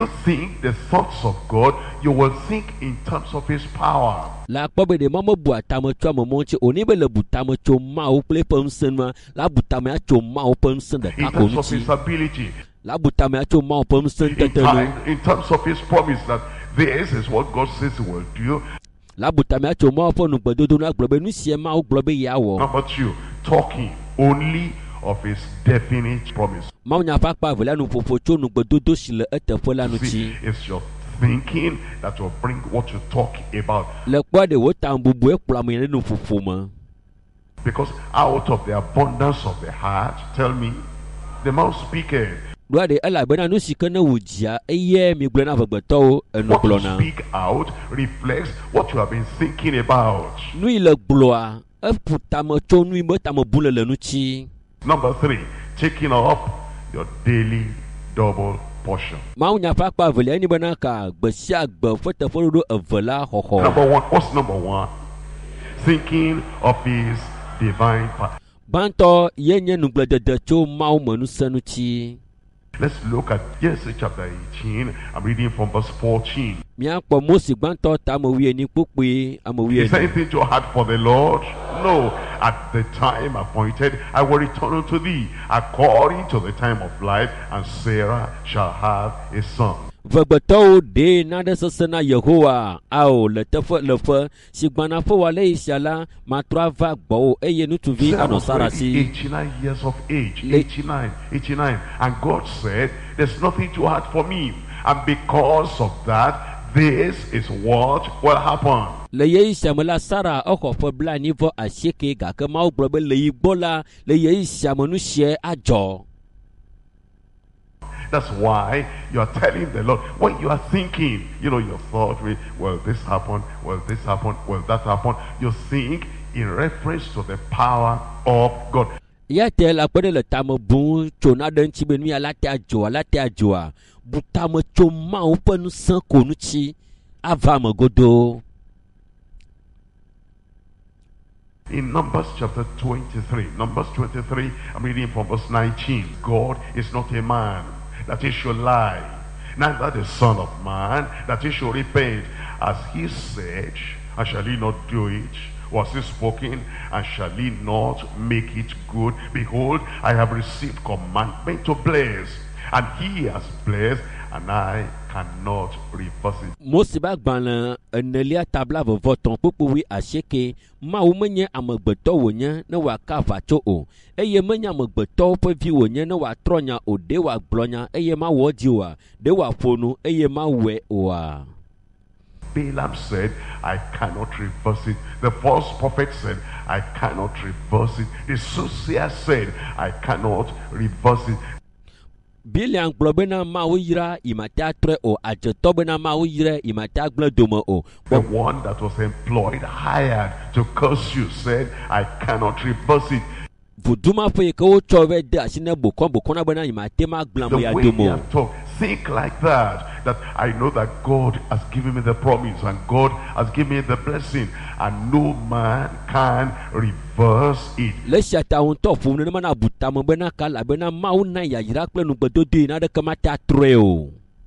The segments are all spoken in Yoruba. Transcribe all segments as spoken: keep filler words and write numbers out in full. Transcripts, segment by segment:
think the thoughts of God, you will think in terms of His power. La kpobe de mama bu atame tso amomonche oni be le butame tso mawo ple pensen ma la butame atso mawo pensen de In ka terms of konuti His ability. la butame atso mawo pensen In, tetenu time, in terms of His promise that this is what God says He will do. la butame atso mawo fo nu gbedodo na glo be nu sie mawo glo be yawo Number two, talking only of His definite promise. mawo nya fa kpa vela nu fofo tso nu gbedodo si le etefo la nu See, ti it's your thinking that will bring what you talk about. le kpo de wo tambubu e kpla me nu fofo ma Because out of the abundance of the heart, tell me, the mouth speaketh. do de ela be na nu si kana wujia eye mi gble na vegbeto enu What glo you na speak out reflects what you have been thinking about. nu ile gloa e putame tso nu me tame bule le nu ti. Number three, taking up your daily double portion. Mau nya fa kpa vele ni bana ka gbesia gbe fote fodo evela hoho. Number one, what's number one? Thinking of His divine power. Banto yenye nugledede cho mau manu sanuti. Let's look at Genesis chapter eighteen. I'm reading from verse fourteen. Mia kpo Mosi banto ta mo wie ni pope amowie Is ni. anything too hard for the Lord? No. At the time appointed, I will return unto thee according to the time of life, and Sarah shall have a son. Vegbeto de na de sesena Yehowa ao le tefe le fe sigbana fo wale isiala matra va gbo eye nutuvi Sarah ano was already sarasi. eighty-nine years of age. Le- eighty-nine, eighty-nine. And God said, there's nothing too hard for me. And because of that, this is what will happen. Le ye isiamela Sara oko fo bla ni vo asieke ga ke mau gbo be le igbola le ye isiamonu sie ajo. That's why you are telling the Lord, when you are thinking, you know, your thought, will this happen? Will this happen? Will that happen? You think in reference to the power of God. Ya te la pede le tame bu tsona de ntsi be nu ya la te ajo la te ajo a butame tso ma wo pe nu san ko nu tsi ava me godo. In Numbers chapter twenty-three, Numbers twenty-three, I'm reading from verse nineteen. God is not a man that he should lie, neither the Son of Man that he should repent. As he said, and shall he not do it? Was he spoken, and shall he not make it good? Behold, I have received commandment to bless, and he has blessed, and I cannot reverse it. Mosi ba gbana enelia tabla vovo ton popo wi asieke ma wo menye amegbeto wonye ne wa ka va tso o eye menye amegbeto pe vi wonye ne wa tronya o de wa gblonya eye ma wo di wa de wa fonu eye ma we o a. Balaam said, I cannot reverse it. The false prophet said, I cannot reverse it. The soothsayer said, I cannot reverse it. Bilian globena ma wo yira imata tre o ajeto bena ma wo yira imata gble domo o. The one that was employed, hired to curse you, said, I cannot reverse it. Vuduma fe ke wo chove de asine bokon bokon na bena imate ma The glam ya way they domo. have talked, think like that, that I know that God has given me the promise and God has given me the blessing, and no man can reverse it. Le shata on to fu ne mana butama bena kala bena ma wo na ya yira kple nu gbedo de na de kamata tre o.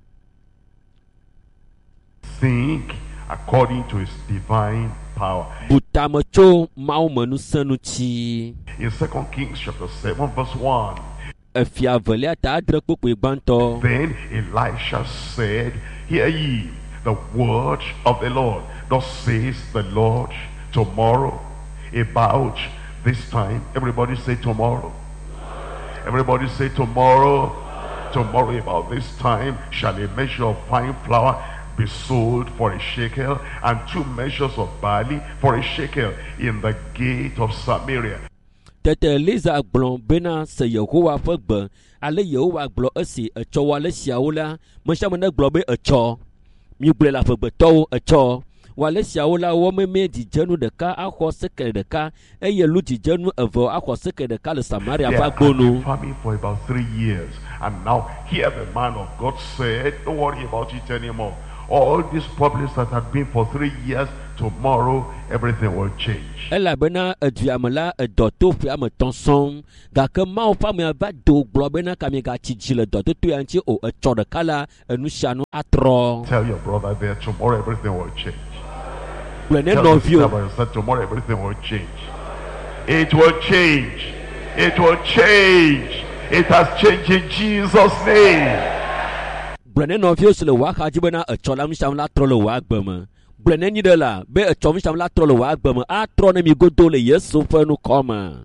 Think according to his divine power. Butama cho ma wo manu sanu chi. In Second Kings chapter seven verse one, Efia velia ta adre popo igbanto. then Elisha said, hear ye the word of the Lord. Thus says the Lord, tomorrow about this time, everybody say tomorrow. Everybody say tomorrow. Tomorrow about this time shall a measure of fine flour be sold for a shekel, and two measures of barley for a shekel in the gate of Samaria. Tete Liza gblon bena se Yehowa fe gbe ale Yehowa gblɔ esi etsɔ wa le siawo la mesiame ne gblɔ be etsɔ mi gblɔe le afegbeto etsɔ wa le siawo la wɔ meme dzidzenu ɖeka axɔ seke ɖeka eye lu dzidzenu eve axɔ seke ɖeka le Samaria They va had gbonu. been farming for about three years, and now here the man of God said, don't worry about it anymore. all these problems that had been for three years, tomorrow everything will change. Elabena eduamela edoto fi ameton som gake mawo fa me va do glo bena ka me ga tiji le doto to yanchi o echo de kala enusianu atro. Tell your brother there, tomorrow everything will change. Tell your sister by yourself, tomorrow everything will change. It will change. It will change. It has changed in Jesus' name. Brene no fio sele wa ka jibena echo lam sham la tro le wa gbeme. Brene ni de la be echo mi sham la tro le wa gbeme a tro na mi godo le Yesu fa nu koma.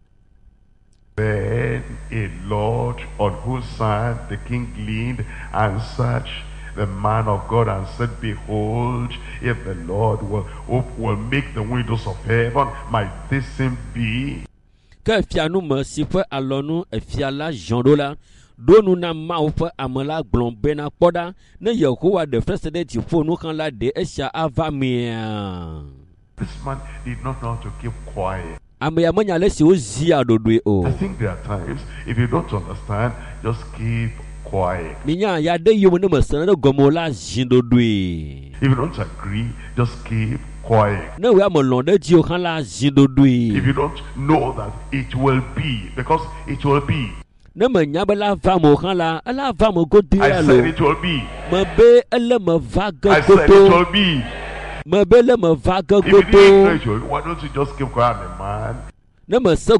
Then a Lord on whose side the king leaned answered the man of God and said, behold, if the Lord will, will make the windows of heaven, might this thing be? Que fianu me si fe alonu e fiala jondola donu na ma fe amela glombena poda ne Yehowa de fresede ti fonu kan la de esha avamia. This man did not know how to keep quiet. I think there are times, if you don't understand, just keep quiet. If you don't agree, just keep quiet. If you don't know that it will be, because it will be. I said it will be. I said it will be. If you didn't know it will be, why don't you just keep quiet, man? He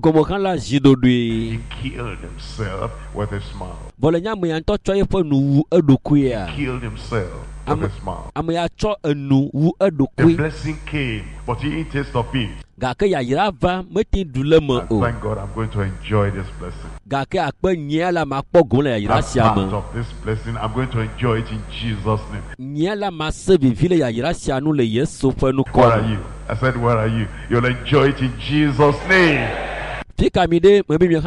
killed himself with his mouth. He killed himself with his mouth. The blessing came, but he didn't taste of it. And thank God I'm going to enjoy this blessing. As part of this blessing, I'm going to enjoy it in Jesus' name. Where are you? I said, where are you? You'll enjoy it in Jesus' name. Look at this,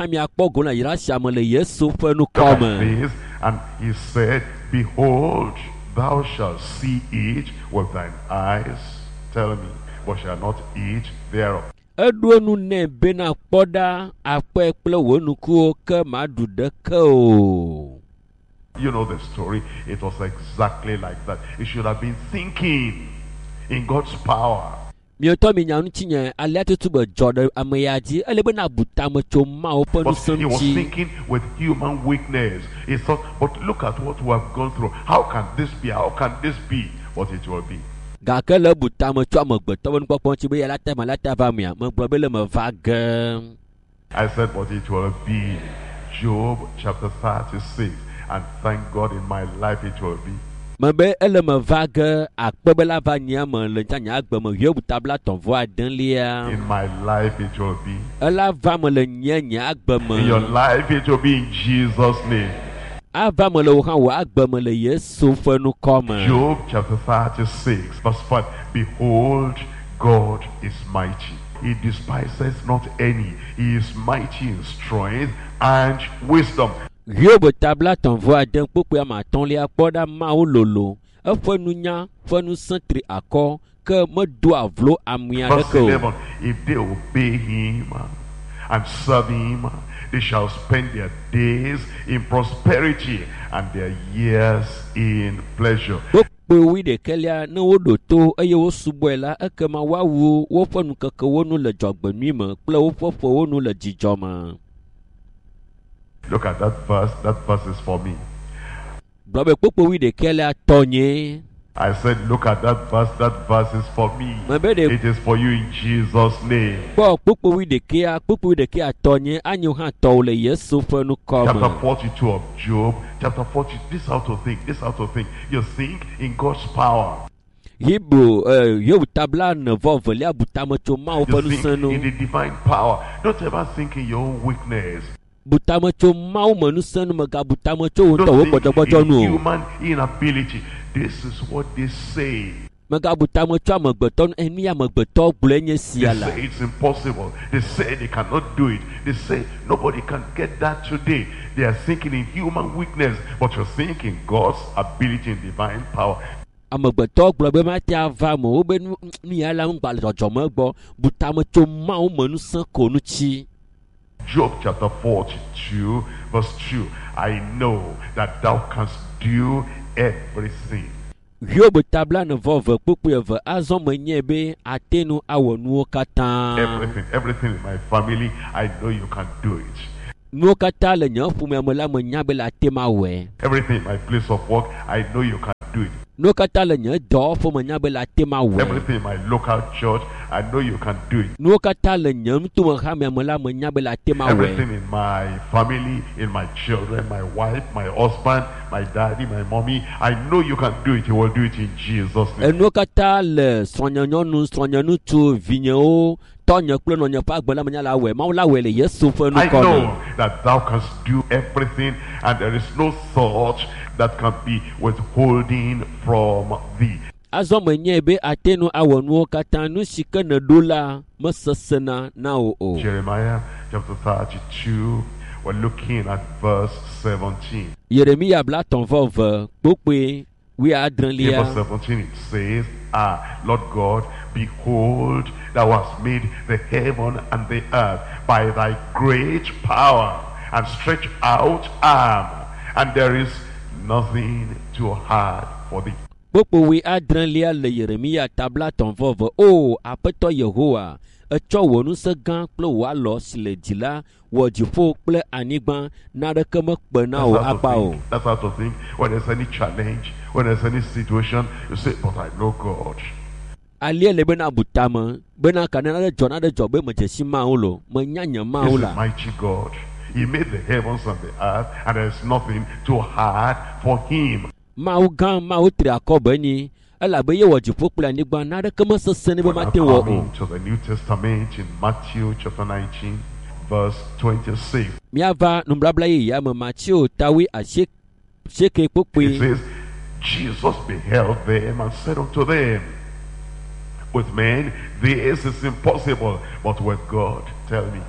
and he said, behold, thou shalt see it with thine eyes. Tell me, but shall not eat thereof. You know the story. It was exactly like that. You should have been thinking in God's power. But he was thinking with human weakness. He thought, but look at what we have gone through. How can this be? How can this be? But it will be. I said, but it will be. Job chapter thirty-six. And thank God in my life it will be. In my life it will be. In your life it will be in Jesus' name. Job chapter thirty-six verse five. Behold, God is mighty. He despises not any. He is mighty in strength and wisdom. Verse eleven. If they obey him and serve him, they shall spend their days in prosperity and their years in pleasure. Look at that verse. That verse is for me. I said, look at that verse. That verse is for me. It is for you in Jesus' name. Chapter forty-two of Job. Chapter forty. This is how to think. This is how to think. You think in God's power. You think in the divine power. Don't ever think in your own weakness. Don't think in human inability. This is what they say. They say it's impossible. They say they cannot do it. They say nobody can get that today. They are thinking in human weakness, but you're thinking God's ability and divine power. Job chapter forty-two verse two. I know that thou canst do everything. Hiob tabla ne vɔ ve kpukpui eve azɔ me nye be ate nu awɔ nuwo katã. Everything, everything in my family, I know you can do it. Nuwo katã le nye ƒomea me la me nya be le ate ma wɔe. Everything in my place of work, I know you can do it. Nuwo katã le nye dɔwɔƒe me nya be le ate ma wɔe. Everything in my local church, I know you can do it. Nuwo katã le nye ŋutomexamea me la me nya be le ate ma wɔe. Everything in my family, in my children, my wife, my husband, my daddy, my mommy, I know you can do it. You will do it in Jesus' name. Enuwo katã le srɔ̃nyenyɔnu, srɔ̃nyeŋutsu, vinyewo, tɔnye kple nɔnye ƒe agbe la me nya la wɔe. Mawu la wɔe le Yesu ƒe I nukɔ know me. that thou canst do everything, and there is no thought that can be withholding from thee. Azɔ me nye be ate nu awɔ nuwo katã, nu si ke ne ɖo la mesesena na wo o. Jeremiah chapter thirty-two, we're looking at verse seventeen. Yeremia bla tɔn vɔ ve kpokpe wi In adrelia. verse seventeen it says, Ah, Lord God, behold, thou hast made the heaven and the earth by thy great power and stretched out arm, and there is nothing too hard for thee. Kpokpo wi adrelia le Yeremia tabla tɔn vɔ ve. O Aƒetɔ Yehowa, etsɔ wò ŋusẽ gã kple wò alɔ si le dzi la wɔ dziƒo kple anyigba, naɖeke mekpe na wò That's how akpa to o. think. That's how to think. When there's any challenge, when there's any situation, you say, but I know God. Alie le bena butame bena kana na dzɔ na dzɔ be me dzesi mawo lo me nya nye mawo He's a la. mighty God. He made the heavens and the earth, and there's nothing too hard for him. Mawo gã mawo tri akɔbe nyi elabe ye wɔ dziƒo kple anyigba naɖeke mesesẽ ne be We're now mate wɔ o. coming to the New Testament in Matthew chapter nineteen, verse twenty-six. Miava nubabla yeyea me Matthew tawi asieke It kpokpe. says, Jesus beheld them and said unto them, with men this is impossible, but with God, tell me.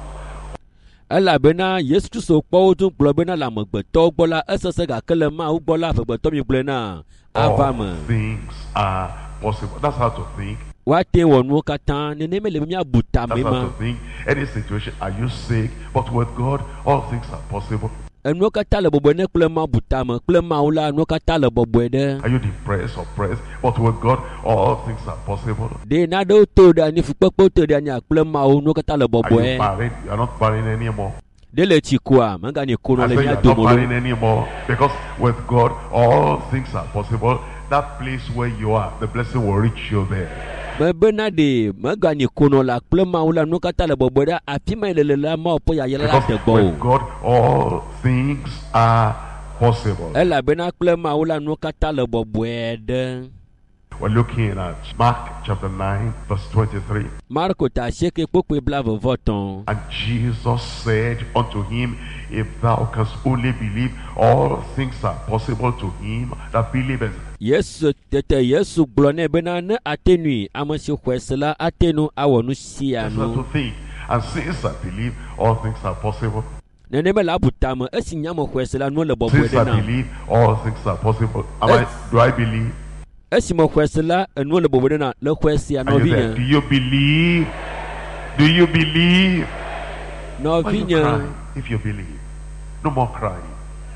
Elabena Yesu Kristo kpɔ wo dun gblɔ bena le amegbetɔwo gbɔ la esese gake le Mawu gbɔ la amegbetɔ mi gblɔe na ava All me. things are possible. That's how to think. Woate wɔ nuwo katã nenema le be miabu ta That's me how ma. to think. Any situation, are you sick? But with God, all things are possible. Enuwo katã le bɔbɔe ne kple Mawu ta me kple Mawu la nuwo katã le bɔbɔe ɖe. Are you depressed, oppressed? But with God, all things are possible. De naɖewo to ɖe anyi fukpekpewo to ɖe anyi kple Mawu nuwo katã le Are you bɔbɔe. married? You are not married anymore. De le tsi koa megani I kono le say you mia are not dome married lo. anymore. Because with God, all things are possible. That place where you are, the blessing will reach you there. Mebena de megani kono la kple Mawu la nuwo katã le bɔbɔe ɖe afi ma le le la Mawu ƒe yayra la Because de gbɔ with o. God, all things are possible. Elabena kple Mawu la nuwo katã le bɔbɔe ɖe. We're looking at Mark chapter nine, verse twenty-three. Marko ta asieke kpokpe bla vevɔ tɔn. And Jesus said unto him, If thou canst only believe, all things are possible to him that believeth. Yesu tete Yesu gblɔ nɛ bena ne ate nui ame si xɔe se la ate nu awɔ nu sia That's how nu. to think. And since I believe, all things are possible. Nenema le abu tame esi nyame xɔe se la nu le bɔbɔe Since ɖe I na. believe, all things are possible. Am Yes. I, do I believe? Esi me xɔe se la enu le bɔbɔe ɖe na le xɔe sia Are you there? Do nɔvinye. you believe? Do you believe? Why are you Nɔvinye. crying if you believe? No more crying.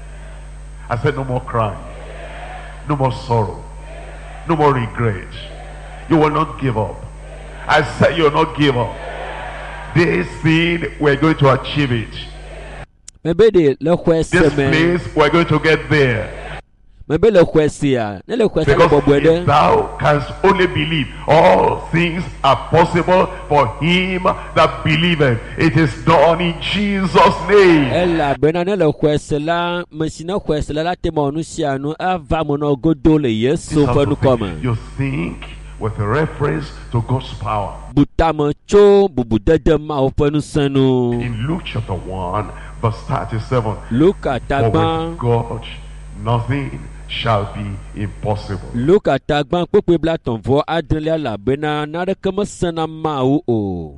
I said no more crying. No more sorrow. No more regret. You will not give up. I said you will not give up. This thing, we're going to achieve it. Mebe de le xɔe se This me. place, we're going to get there. Mebe le xɔe sia ne le xɔe se le Because bɔbɔe if ɖe. thou canst only believe, all things are possible for him that believeth. It is done in Jesus' name. Elabena ne le xɔe se la me si ne xɔe se la la te ma wɔ nu sia nu ava me nɔ godo le This Yesu is how ƒe to nukɔ think. me. You think with reference to God's power. Butame tso bubudede mawo ƒe ŋusẽ nu. In Luke chapter one, verse thirty-seven, Luka for tagba with God nothing shall be impossible. Luka tagba kpekpe bla tɔn vɔ adrelia labena naɖeke mesena Mawu o.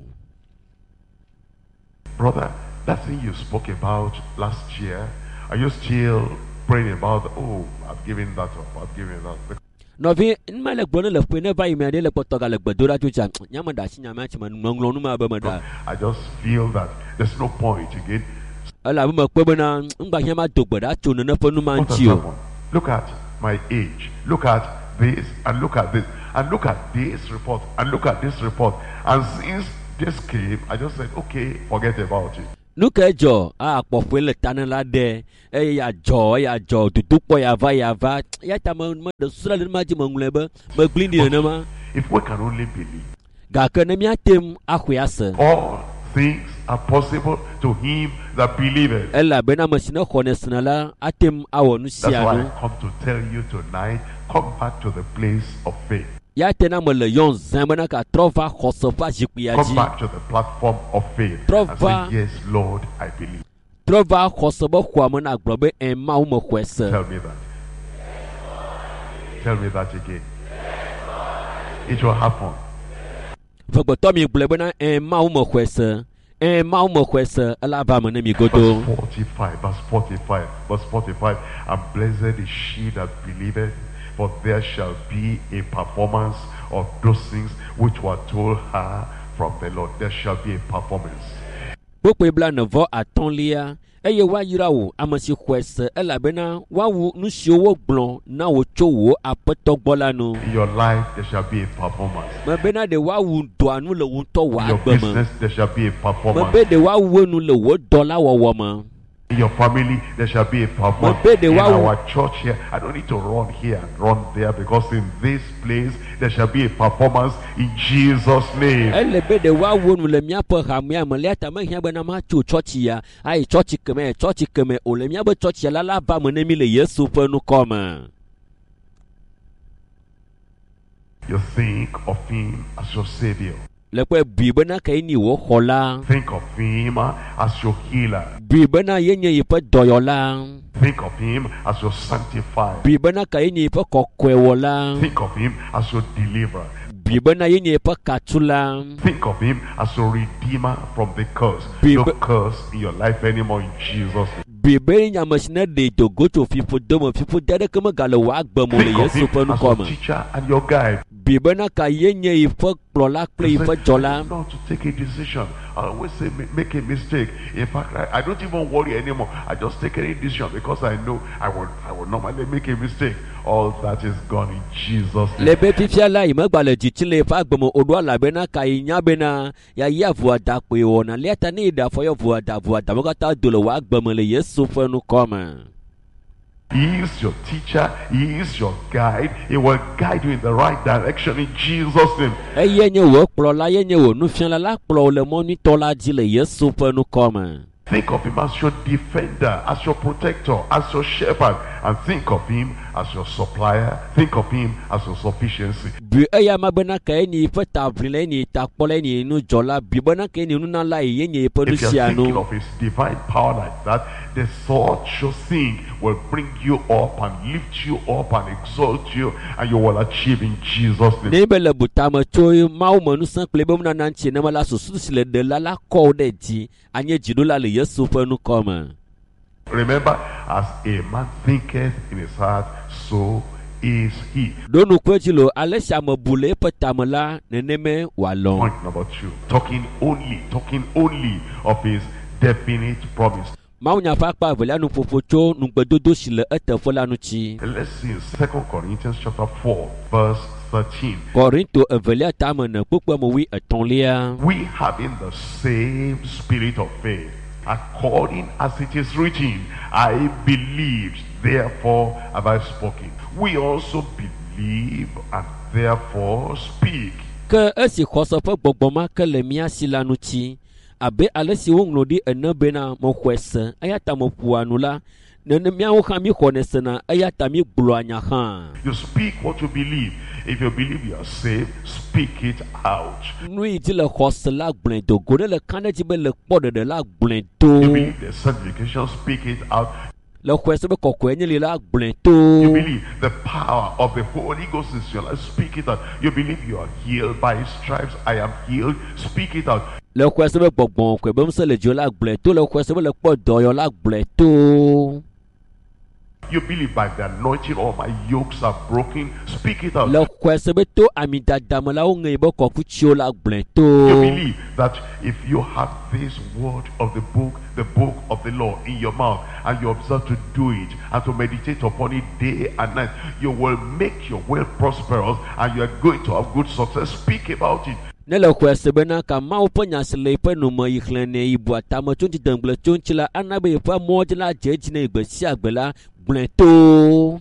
Brother, that thing you spoke about last year, are you still praying about, oh, I've given that up, I've given that? Nɔvi nma le gbɔ ne le ƒoe ne va yi mea ɖe le kpɔtɔ ga le gbedoɖa tso tsa nyame da asi nyame atsi me ŋlɔŋlɔ nu ma be me da. I just feel that there's no point again. Elabe me kpe bena ŋgba hiã ma do gbe ɖa tso nene ƒe nu ma What has ŋuti o. happened? Look at my age. Look at this, and look at this, and look at this report, and look at this report. And since this came, I just said, okay, forget about it. nuke jɔ a kpɔƒe le tane la ɖe eye yadzɔ eye yadzɔ dudukpɔ yava yava ya ta me me ɖe susra le ma dzi me ŋlɔe be me gli ɖi nenema. If we can only believe, gake ne míatem axɔe ase. all things are possible to him that believeth. elabena ame si ne xɔne sena la atem awɔ nu That's sia why nu. I come to tell you tonight, come back to the place of faith. ya tena me le yɔn zã bena ka trɔ va xɔse ƒe zikpuia Come dzi. back to the platform of faith Trɔ and va- say, yes, Lord, I believe. trɔ va xɔse be xɔa me na gblɔ be ɛ mawu me xɔe se. Tell me that. Tell me that again. It will happen. vegbetɔ mi gblɔe bena ɛ mawu me xɔe se ɛ mawu me xɔe se ela va me ne mi godo. Verse forty-five, verse forty-five, verse forty-five. And blessed is she that believeth, for there shall be a performance of those things which were told her from the Lord. There shall be a performance. kpokpe bla ne vɔ atɔ̃lia eye woayra wò ame si xɔe se elabena woawu nu siwo wogblɔ na wò tso wò aƒetɔ gbɔ la nu. In your life, there shall be a performance. mebena ɖe woawu dɔa nu le wò ŋutɔ wò In your agbe me. business, there shall be a performance. mebe ɖe woawu nu le wò dɔ la wɔwɔ me. In your family, there shall be a performance. Mebe de In wa- our church here, I don't need to run here and run there, because in this place, there shall be a performance in Jesus' name. ele be ɖe woawu nu le míaƒe hamea me lia ta mehiã bena matso tsɔtsi ya ayi tsɔtsi keme tsɔtsi keme o le míaƒe tsɔtsi la la va me ne mi le Yesu ƒe nukɔme. You think of him as your savior. le kpe bui bena ke ni wò xɔ la. Think of him as your healer. bui bena ye nye yi ƒe dɔyɔla. Think of him as your sanctifier. bui bena ke nye yi ƒe kɔkɔewɔla. Think of him as your deliverer. bui bena ye nye yi ƒe katula. Think of him as your redeemer from the curse. Be- No curse in your life anymore in Jesus' name. bui be nyame si ne ɖe dogo tso fiƒode me fiƒode aɖeke megale wò agbe me le Think of Yesu him ƒe as your nukɔme. teacher and your guide. bui bena ka ye nye yi ƒe kplɔla kple yi Say, ƒe dzɔla. not to take a decision. I always say ma- make a mistake. In fact, I, I don't even worry anymore. I just take any decision because I know I will I will normally make a mistake. All that is gone in Jesus' name. le be fifia la yi megba le dzitsi le eƒe agbe me o ɖo elabena ka yi nya bena yayi avua da kpoe wɔna lia ta ne yi ɖe afɔ yɔ vua da vua da me katã do le wò agbe me le Yesu ƒe nukɔme. He is your teacher. He is your guide. He will guide you in the right direction in Jesus' name. eye nye wò kplɔla ye nye wò nufiala la kplɔ wò le mɔ nyuitɔ la dzi le Yesu ƒe nukɔme. Think of him as your defender, as your protector, as your shepherd, and think of him as your supplier. Think of him as your sufficiency. bui eya ma bena ka ye nye ƒe tavli le ye nye takpɔla ye nye nudzɔla bui bena ka ye nye nunala ye ye nye ƒe If you are thinking nusianu. of his divine power like that, the thought you think will bring you up and lift you up and exalt you, and you will achieve in Jesus' name. ne be le butame tso mawu me nusẽ kple be nunana ŋuti ne me la susu si le ɖe la la kɔ wo ɖe dzi anye dziɖola le Yesu ƒe nukɔme. Remember, as a man thinketh in his heart, so is he. ɖo nukpe dzi lo ale si ame bu le eƒe tame la neneme wòalɔ. Point number two, talking only, talking only of his definite promise. Mawunya ƒe akpa evelia nuƒoƒo tso nugbedodo si le eteƒe la ŋuti. Let's see in Second Corinthians chapter four, verse thirteen. Kɔrinto evelia tame ne kpekpeme wi etɔ̃lia. We having the same spirit of faith, according as it is written, I believed, therefore have I spoken. We also believe and therefore speak. Ke esi xɔse ƒe gbɔgbɔ ma ke le mía si la ŋuti abe ale si woŋlɔ ɖi ene bena mexɔe se eya ta meƒoa nu la nene míawo hã míxɔnɛ sena eya ta mígblɔa nya hã. You speak what you believe. If you believe you are saved, speak it out. Nu yi dzi le xɔse la gblẽ do go ɖe le ka ɖe dzi be le kpɔ ɖeɖe la gblẽ You to. believe there's sanctification, speak it out. Le xɔe se be kɔkɔe nye li la gblẽ You to. believe the power of the Holy Ghost is your life, speak it out. You believe you are healed by his stripes, I am healed, speak it out. Le xɔe se be gbɔgbɔ kɔe be ŋusẽ le dzo la gblẽ to le xɔe se be le kpɔ dɔyɔ la gblẽ to. You believe by the anointing all my yokes are broken. Speak it out. Le kwese be to amidadame la wo ŋe be kɔkutsio la gblẽ You to. believe that if you have this word of the book, the book of the law in your mouth, and you observe to do it and to meditate upon it day and night, you will make your way prosperous and you are going to have good success. Speak about it. Ne le kwese be na ka mawo ƒe nya si le eƒe nume yi xlẽ nɛ yi bu atame tso dziɖegblẽ tso ŋuti la ana be yeƒe mɔ dzi la dze edzi nɛ gbe sia gbe la gblẽ to.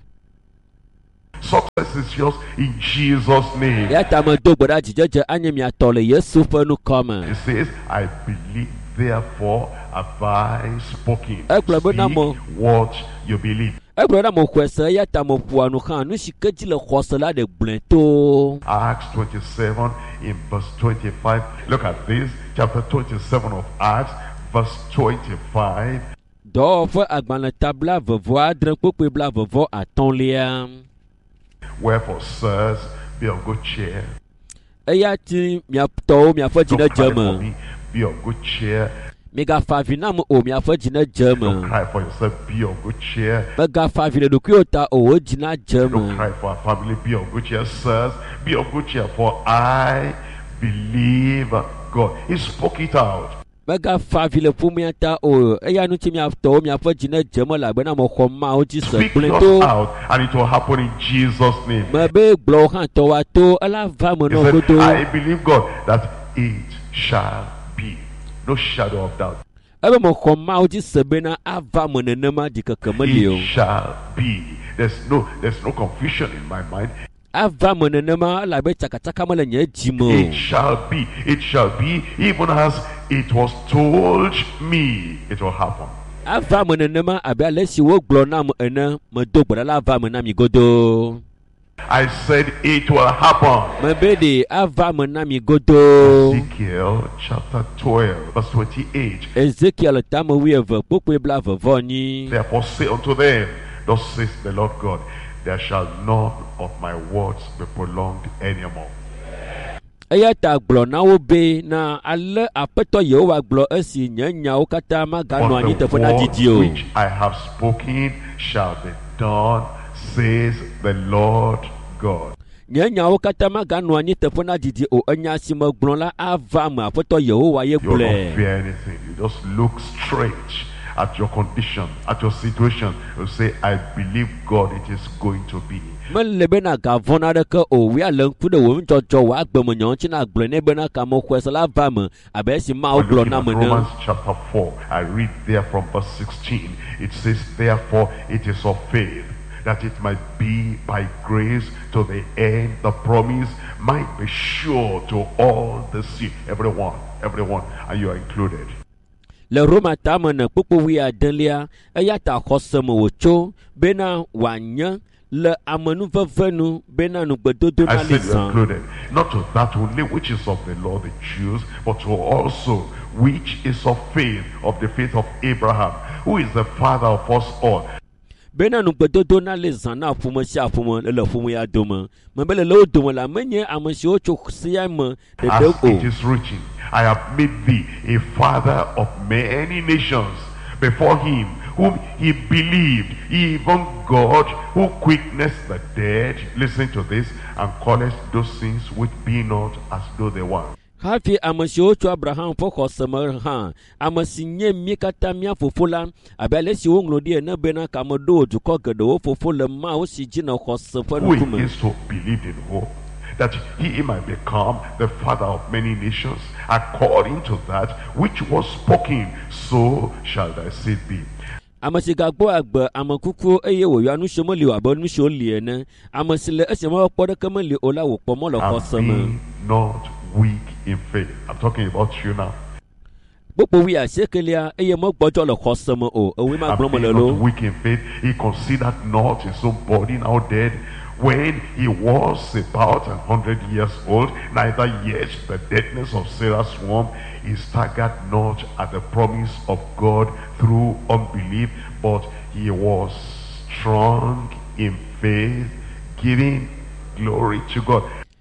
Success is yours in Jesus' name. Ya ta me do gbe ɖa dzidzedze anye miatɔ le Yesu ƒe nukɔme. It says, I believe, therefore have I spoken. Egblɔ be na Speak mo. what you believe. Egblɔ ɖa mo kwese ya ta me ƒoa nu xã nu si ke dzi le xɔse la ɖe gblẽ to. Acts twenty-seven in verse twenty-five. Look at this, chapter twenty-seven of Acts, verse twenty-five. Dɔwɔƒe agbalẽ ta blaeve-vɔ adre kpekpe blaeve-vɔ atɔ̃lia. Wherefore, sirs, be of good cheer. Eya ti miatɔwo miaƒe dzi ne Don't cry dze for me. me. Be of good cheer. Migafa avi nam o miaƒe dzi ne dze Don't me. cry for yourself. Be of good cheer. Megafa avi le ɖokuiwo ta o wo dzi na dze Don't me. cry for our family. Be of good cheer, sirs. Be of good cheer, for I believe God. He spoke it out. Megafa avi le ƒomea ta o eya nu ti miatɔwo miaƒe dzi ne dze me elabena mexɔ Mawu dzi se Speak gblẽ yours to. out, and it will happen in Jesus' name. Mebe gblɔwo hã tɔwoa to ela va me He nɔ said, godo. I believe God that it shall be. No shadow of doubt. Ebe mexɔ Mawu dzi se bena ava me nenema dzikeke meli o. It shall be. There's no, there's no confusion in my mind. Ava me nenema elabe tsakatsaka mele nye dzi me It o. shall be. It shall be even as it was told me. It will happen. Ava me nenema abe ale si wogblɔ nam ene medo gbe ɖa la ava me na mi godo. I said it will happen. Mebe ɖe ava me na mi godo. Ezekiel chapter twelve, verse twenty-eight. Ezekiel tame wuieve kpokpe blaeve-vɔ-nyi. Therefore say unto them, thus says the Lord God, there shall none of my words be prolonged anymore. Eya ta gblɔ na wo be na ale Aƒetɔ Yehowa gblɔ esi nye nyawo katã maganɔ anyi But the teƒe na didi o. word which I have spoken shall be done, says the Lord God. Nye nyawo katã maganɔ anyi teƒe na didi o. Enya si megblɔ la ava me Aƒetɔ Yehowa ye You don't gblɔe. fear anything. You just look straight at your condition, at your situation. You say, I believe God, it is going to be. Mele bena gavɔn aɖeke o. Wia le ŋku ɖe wò ŋudzɔdzɔ wò agbemenyawo ŋuti na gblɔe ne bena kamexɔe se la va me abe esi Mawu We're gblɔ looking na at me ne. Romans chapter four. I read there from verse sixteen. It says, therefore it is of faith, that it might be by grace to the end the promise might be sure to all the seed. Everyone, everyone, and you are included. Le Roma tame ne kpukpu wi adelia eya ta xɔse me wòtso bena wòanye le amenuveve nu bena nugbedodo I na li said you are zã. included. Not to that only which is of the law, the Jews, but to also which is of faith, of the faith of Abraham, who is the father of us all. Bena nugbedodo na li zã na ƒome sia ƒome le ƒome ya dome. Mebe le le wo dome la menye ame siwo tso sia me As ɖeɖe it o. is written, I have made thee a father of many nations before him whom he believed, even God who quickeneth the dead. Listen to this, and calleth those things which be not as though they were. Hafi ame siwo tso Abraham ƒe xɔse me hã, ame si nye mí katã mía fofo la, abe ale si woŋlɔ ɖi ene bena kame ɖo dukɔ geɖewo fofo le Mawu si dzi ne xɔse ƒe Who ŋkume. is to believe in hope, that he might become the father of many nations, according to that which was spoken, so shall thy seed be. Ame si gagbɔ agbe ame kukuwo eye wòyɔ nu si meli o abe nu si woli ene. Ame si le esi me kpɔ ɖeke meli o la wòkpɔ mɔ le xɔse And me. be not weak in faith. I'm talking about you now. Kpokpo wi asiekelia eye megbɔdzɔ le xɔse me o. Ewoe ma And gblɔm be le not lo. weak in faith. He considered not his own body now dead, when he was about a hundred years old, neither yet the deadness of Sarah's womb. He staggered not at the promise of God through unbelief, but he was strong in faith, giving glory to God.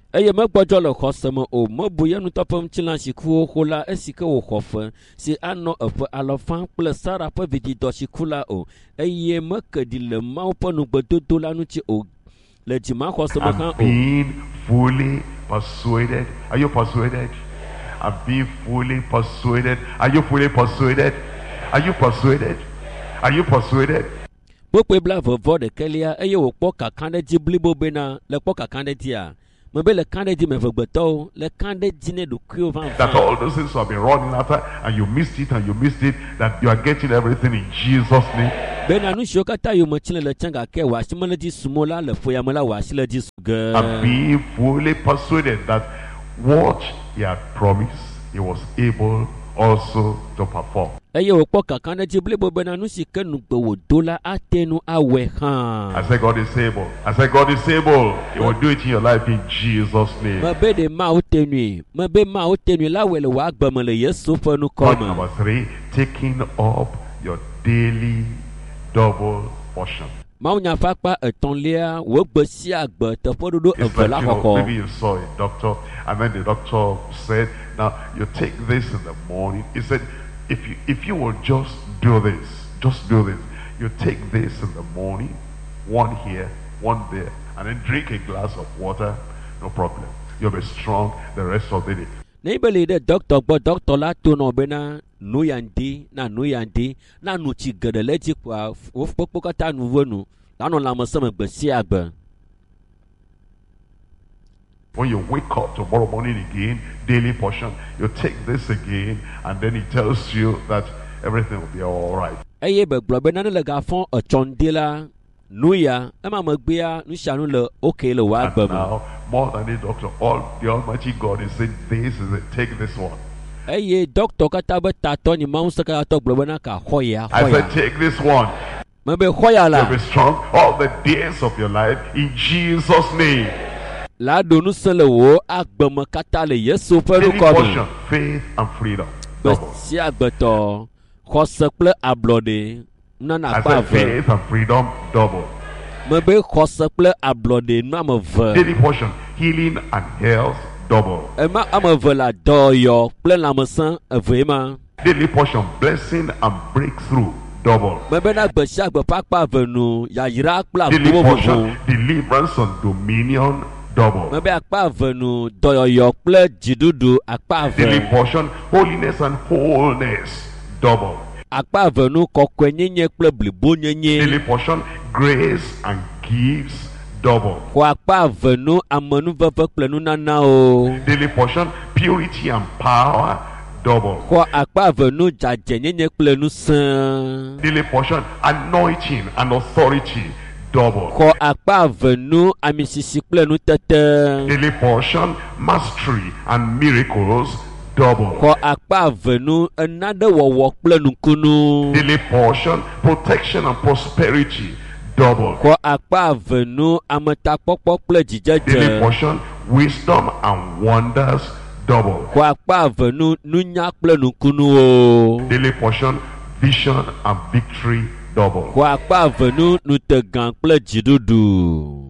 eye me gbɔdzɔ le xɔ se me o me bu ye nutɔ ƒe ŋutilã siku xo la esi ke wò xɔ fe si anɔ eƒe alɔfã kple Sara ƒe vididɔ siku la o eye me ke ɖi le Mawu ƒe nugbedodo la ŋuti o le dzimaxɔ se me hã I'm o. being fully persuaded. Are you persuaded? I'm being fully persuaded. Are you fully persuaded? Are you persuaded? Are you persuaded? Kpokpe bla vɔvɔ ɖekelia eye wòkpɔ kakã ɖe dzi blibo bena le kpɔ kakã ɖe dzia mebe le kã ɖe dzi mevegbetɔwo le kã ɖe dzi ne ɖokuiwo That vavã. all those things you have been running after and you missed it and you missed it, that you are getting everything in Jesus' name. Bena nu siwo katã yome tsi le le tsã gake wòasi me le dzi sumo la le foyame la wòasi le dzi su ge. And being fully persuaded that what he had promised, he was able also to perform. Eye wòkpɔ kakã ɖe dzi blibo bena nu si ke nugbe wòdo la ate nu awɔe hã. I said God is able. I said God is able. He will do it in your life in Jesus' name. Mebe ɖe Mawu te nui mebe Mawu te nui la wɔe le wò agbe me le Yesu ƒe Point nukɔ me. number three, taking up your daily double portion. Mawunya ƒe akpa etɔ̃lia wò gbe sia gbe teƒe ɖoɖo It's eve like, la you know, xɔxɔ. maybe you saw a doctor and then the doctor said, now you take this in the morning. He said, if you, if you will just do this, just do this. You take this in the morning, one here, one there, and then drink a glass of water, no problem. You'll be strong the rest of the day. Ne be le ɖe dɔkita gbɔ dɔkita la to nɔ bena nu ya ŋdi na nu ya ŋdi na nu tsi geɖe le edzi kpoa wo kpokpo katã nu ve nu lanɔ lãmesẽ me gbe sia gbe. When you wake up tomorrow morning again, daily portion, you take this again, and then it tells you that everything will be all right. Eye be gblɔ be nane le gafɔ etsɔ ŋdi la nu ya ema megbea nu sia nu le oke le wò And agbe me. now, more than a doctor, all the Almighty God is saying, this is it, take this one. Eye dɔkita katã be tatɔ nye Mawu sekatɔ gblɔ bena ka xɔ ya I xɔ said, ya. take this one. Mebe xɔ ya You'll la be strong all the days of your life in Jesus' name. la ɖo nu se le wò agbe me katã le Yesu ƒe Daily nukɔ portion, me. faith and freedom. Gbe Double. sia gbetɔ xɔse kple ablɔɖe nana I akpa said, eve. faith and freedom, double. Mebe xɔse kple ablɔɖe nu ame eve. Daily portion, healing and health, double. Ema ame eve la dɔyɔ kple lãmesẽ eve ma. Daily portion, blessing and breakthrough, double. Mebe na gbe sia gbe ƒe akpa eve nu yayra kple Daily agbo portion, vovovo. deliverance and dominion, double. Mebe akpa eve nu dɔyɔyɔ kple dziɖuɖu akpa Daily eve. portion, holiness and wholeness, double. Akpa eve nu kɔkɔenyenye kple blibonyenye. Daily portion, grace and gifts, double. Xɔ akpa eve nu amenuveve kple nunanawo. Daily portion, purity and power, double. Xɔ akpa eve nu dzadzenyenye kple nusẽ. Daily portion, anointing and authority, double. Xɔ akpa eve nu amisisi kple nutete. Daily portion, mastery and miracles, double. Xɔ akpa eve nu enaɖe wɔwɔ kple nukunu. Daily portion, protection and prosperity, double. Xɔ akpa eve nu ametakpɔkpɔ kple Daily dzidzedze. portion, wisdom and wonders, double. Xɔ akpa eve nu nunya kple nukunuwo. Daily portion, vision and victory, double. Xɔ akpa eve nu nutegã kple dziɖuɖu.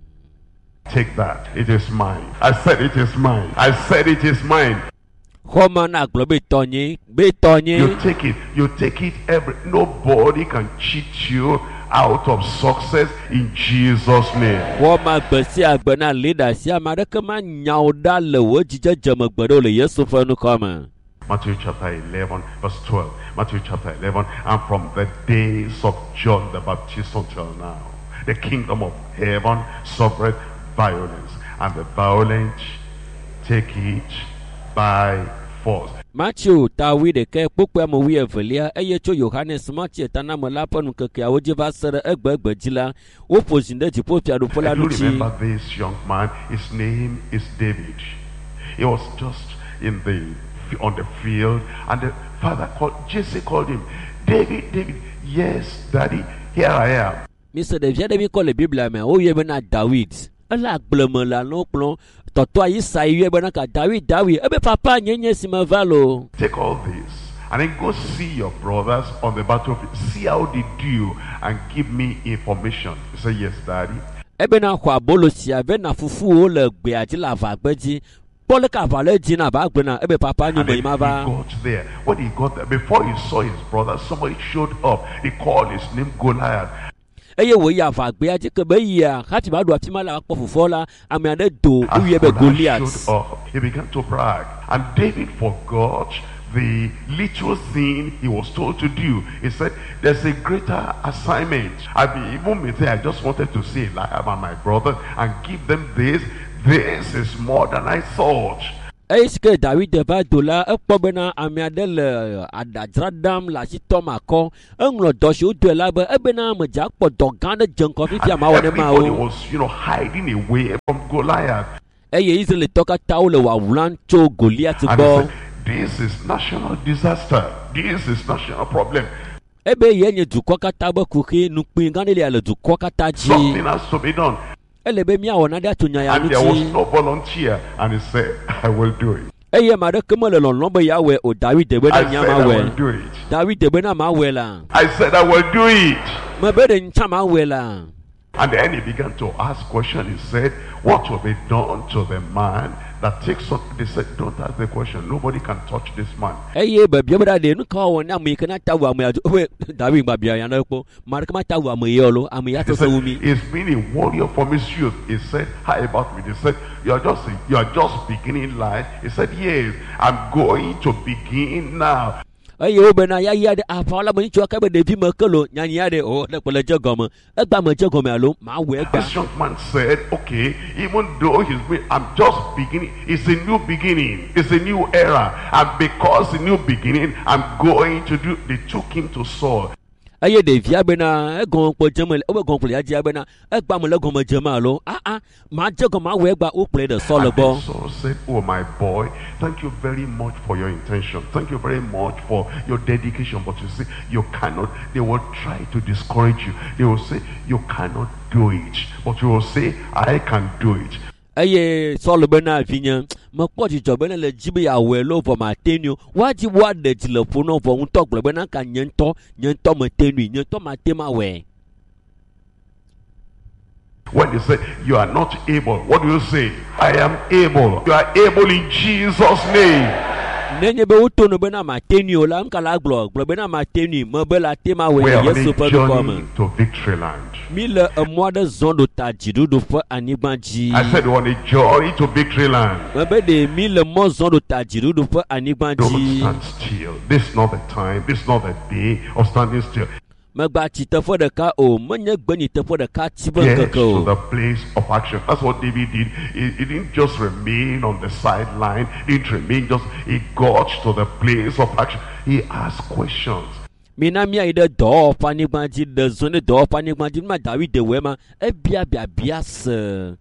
Take that. It is mine. I said it is mine. I said it is mine. Xɔme na gblɔ be tɔnye be tɔnye. You take it. You take it every. Nobody can cheat you out of success in Jesus' name. Xɔma gbe sia gbe na leader sia ame aɖeke ma nyawo ɖa le wò dzidzedze me gbe ɖo le Yesu ƒe nukɔme. Matthew chapter eleven, verse twelve. Matthew chapter eleven, and from the days of John the Baptist until now, the kingdom of heaven suffereth violence, and the violent take it by force. Matthew ta wi ɖeke kpokpe ame wi evelia eye tso Yohanes Matthew taname la ƒe nukekeawo dzi va se ɖe egbegbe dzi la woƒo zi ɖe dziƒofiaɖuƒe la I do ŋuti. remember this young man. His name is David. He was just in the on the field, and the father called Jesse called him, David, David. Yes, daddy, here I am. Mise ɖevia ɖe mi kɔ le Biblia me woyɔe bena David. Ele agble me le alɔ kplɔ tɔtɔa Yisai yɔe bena ka David David ebe papa nye nye si me va lo. Take all this and then go see your brothers on the battlefield. See how they do and give me information. He said, yes, daddy. ebe na xɔ abolo sia ve na fufuwo le gbea dzi le avagbe dzi. Paul Cavale Gina Bagbena, Ebe Papa And then he Numava. got there. When he got there, before he saw his brother, somebody showed up. He called his name Goliath. Eye wo ya vagbea dzi ke be yia hati ba do atima la kpɔ fofoa la ame aɖe do As uye be Goliath Goliath. showed up, he began to brag. And David forgot the little thing he was told to do. He said, there's a greater assignment. I mean, even me say, I just wanted to see Eliab and my brother and give them this. This is more than I thought. Eye si ke David va do la ekpɔ bena ame aɖe le adadzra ɖam le asi tɔm akɔ. Eŋlɔ dɔ si wodoe la be ebena medza kpɔ dɔ gã aɖe dze ŋkɔ fifia And mawo ne everybody mawo. was, you know, hiding away from Goliath. Eye Israelitɔ katã wo le wawulam tso Goliath And he gbɔ. said, this is national disaster. This is national problem. Ebe ye nye dukɔ katã be kuxi nukpi gã ɖe lia le dukɔ katã Something dzi. has to be done. Ele be miawɔ naɖe atso nya ya And there was ŋuti. no volunteer. And he said, I will do it. Eye ame aɖe ke mele lɔlɔ̃ be yeawɔe o David be I na said, nya I will mawɔe. do it. David be na mawɔe la. I said, I will do it. Me be ɖe ntsa mawɔe la. And then he began to ask questions. He said, what will be done to the man that takes up? They said, don't ask the question. Nobody can touch this man. Eye be bia be ɖa ɖe nu ka wɔ ne ame yi ke na ta wu ame ya we David gba bia ya na kpɔ. Mari ke ma ta wu ame ya lo ame ya He sese said, wu mi. he's been a warrior from his youth. He said, how about me? They said, you're just, you're just beginning life. He said, yes, I'm going to begin now. Eye wo be na ya ya ɖe afa la me ŋutsu aka be ɖevi me ke lo nyanya ya ɖe o ne kpe le dze gɔme. Egba me dze gɔme alo mawɔe egba. This young man said, okay, even though he's been, I'm just beginning. It's a new beginning. It's a new era. And because it's a new beginning, I'm going to do, they took him to Saul. Eye ɖevia be na egɔme kpɔ dze me le wobe gɔme kplɔ ya dzia be na egba me le gɔme dze me alo ah ah ma dze gɔme awɔe egba wo kplɔe ɖe Sɔl And then gbɔ. Saul said, oh my boy, thank you very much for your intention. Thank you very much for your dedication. But you see, you cannot, they will try to discourage you. They will say, you cannot do it. But you will say, I can do it. Eye Sɔl be na vinye mekpɔ dzidzɔ be ne le dzi be yeawɔe lo vɔ mate nui o. Woadzi woaɖe dzi le ƒo na vɔ ŋutɔ gblɔ be na ka nye ŋutɔ nye ŋutɔ mete nui nye ŋutɔ mate ma wɔe. When they say, you are not able, what do you say? I am able. You are able in Jesus' name. Nenye be woto no be na mate nui o la ŋka la gblɔ gblɔ be na mate nui me be la te ma wɔe We le are on Yesu a ƒe dukɔ me. journey to victory land. Mi le emɔ aɖe zɔm ɖo ta dziɖuɖu ƒe anyigba dzi. I said, we're on a journey to victory land. Me be ɖe mi le mɔ zɔm ɖo ta dziɖuɖu ƒe anyigba Don't dzi. stand still. This is not the time. This is not the day of standing still. Megba tsi teƒe ɖeka o menye gbenyi teƒe ɖeka tsi be Get ŋkeke to o. the place of action. That's what David did. He, he didn't just remain on the sideline. He didn't remain just, he got to the place of action. He asked questions. Mina miayi ɖe dɔwɔƒe anyigba dzi ɖe zɔn ɖe dɔwɔƒe anyigba dzi numa David de wɔe ma ebia biabia se.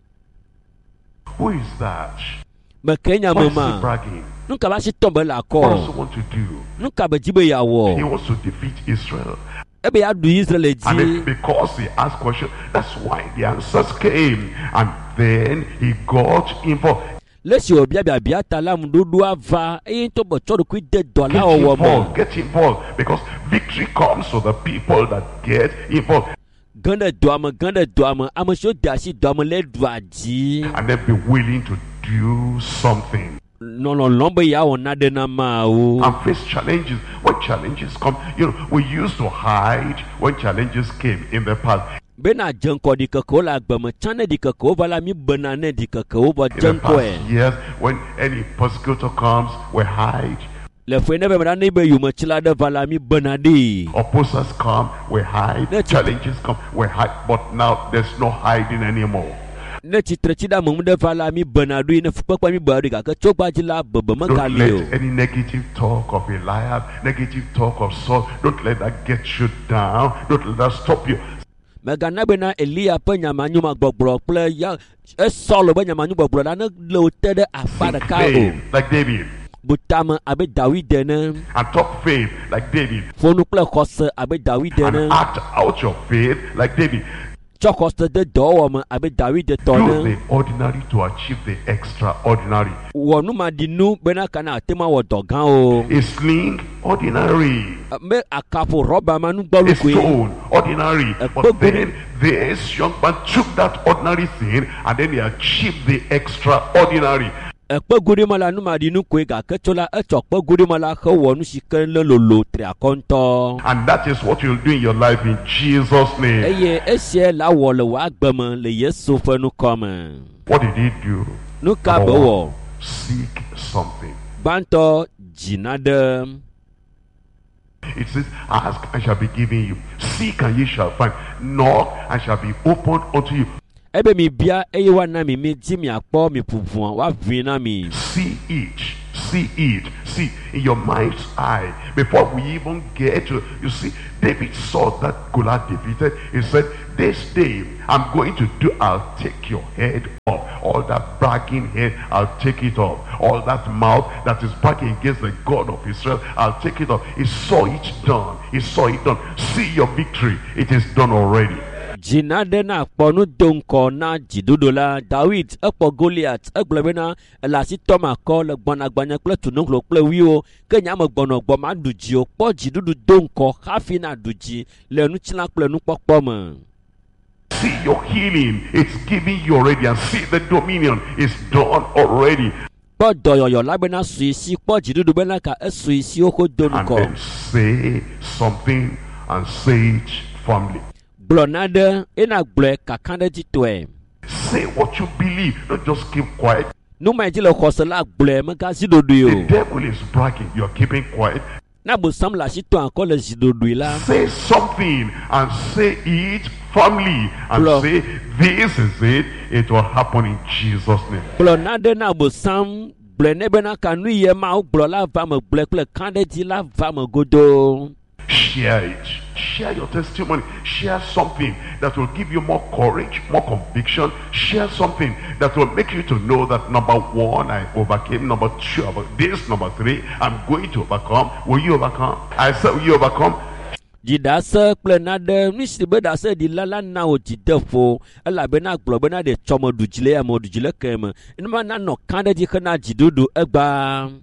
Who is that? Meke nya Why me is he ma. bragging? Nuka ba si tɔm be le What does he akɔ. want to do? Nuka be dzi be He yeawɔ. wants to defeat Israel. Ebe ya ɖu Israel And dzi. then because he asked questions, that's why the answers came. And then he got involved. Lesi o bia biabia ta la ŋuɖoɖoa va eye ŋutɔ be tsɔ ɖokui de dɔ Get la wɔwɔ involved. me. Get involved. Because victory comes to the people that get involved. Gã ɖe dɔa me gã ɖe dɔa me ame siwo de asi dɔa me le ɖua dzi. And then be willing to do something. Nɔlɔlɔ be yeawɔ naɖe na maawo. And face challenges. When challenges come, you know, we used to hide when challenges came in the past. Bena dze ŋkɔ ɖikekewo le agbeme tsã ne ɖikekewo va la mi bena ne ɖikekewo vɔ In dze the past ŋkɔe. years, when any persecutor comes, we hide. Le foe ne be me ɖa ne be yometsila ɖe va la mi bena ɖee. Opposers come, we hide. Let's- Challenges come, we hide. But now there's no hiding anymore. Ne tsitretsi ɖe ame ɖe va la mi bena ɖoe ne fukpekpe mi bena ɖoe gake tso gbadzi la bebe Don't megali let o. any negative talk of Eliab, negative talk of Saul, don't let that get you down. Don't let that stop you. Megana bena Elia ƒe nyamanyuma gbɔgblɔ kple ya esɔlɔ be nyamanyu gbɔgblɔ la ne le wo te ɖe akpa Think ɖeka faith o. like David. Butame abe David ene. And talk faith like David. Fonu kple xɔse abe David And ene. act out your faith like David. tsɔkɔsɛ de dɔwɔme abe David Do tɔ the ordinary to achieve the extraordinary. wɔ numaɖinu bena kana ate ma wɔ dɔ gã o. A sling, ordinary. Me akapo rɔba ma A nugbɔlukue. stone, ordinary. A But book- then this young man took that ordinary thing and then he achieved the extraordinary. Ekpegudima la numaɖinu koe gake tso la etsɔ kpegudima la he wɔ nu si ke le lolo triakɔntɔ. And that is what you'll do in your life in Jesus' name. Eye esia la wɔ le wɔ agbe me le Yesu ƒe nukɔme. What did he do? Nu ka be Number wɔ? one, seek something. Gbãtɔ dzina ɖe. It says, ask and shall be given you. Seek and ye shall find. Knock and shall be opened unto you. Ebe mi bia eye woana mi mi dzi miakpɔ mi ƒuƒua woaʋui na mi. See it. See it. See in your mind's eye. Before we even get to, you see, David saw that Goliath defeated. He said, this day I'm going to do, I'll take your head off. All that bragging head, I'll take it off. All that mouth that is bragging against the God of Israel, I'll take it off. He saw it done. He saw it done. See your victory. It is done already. Dzina ɖe na kpɔ nu do ŋkɔ na dziɖuɖu la. David ekpɔ Goliath egblɔ bena ele asi tɔm akɔ le gbɔna gbanya kple tunuklo kple wiwo ke nyame gbɔnɔ gbɔ ma ɖu dzi o. Kpɔ dziɖuɖu do ŋkɔ hafi na ɖu dzi le nutsila kple nukpɔkpɔ me. See your healing. It's giving you already. And see the dominion. It's done already. Kpɔ dɔyɔyɔ la bena sui si kpɔ dziɖuɖu bena ka esui si wo do And ŋkɔ. then say something and say it firmly. Gblɔ naɖe ena gblɔe kaka ɖe dzi tɔe. Say what you believe. Don't just keep quiet. Numa yi dzi le xɔse la gblɔe megazi ɖoɖoe The o. devil is bragging. You're keeping quiet. Na bosam le asi tɔ akɔ le zi ɖoɖoe la. Say something and say it firmly. And Lord. say, this is it. It will happen in Jesus' name. Gblɔ naɖe na bosam gblɔe ne bena ka nu ye mawo gblɔ la va me gblɔe kple kan ɖe dzi la va me godoo. Share it. Share your testimony. Share something that will give you more courage, more conviction. Share something that will make you to know that number one, I overcame. Number two, about this. Number three, I'm going to overcome. Will you overcome? I said, will you overcome? Dzidase kple naɖe nu si be ɖase ɖila la na wò dzideƒo elabena gblɔ bena ɖe tsɔ me ɖu dzi le ame ɖu dzi le ke me. Enema nanɔ kan ɖe dzi hena dziɖuɖu egba.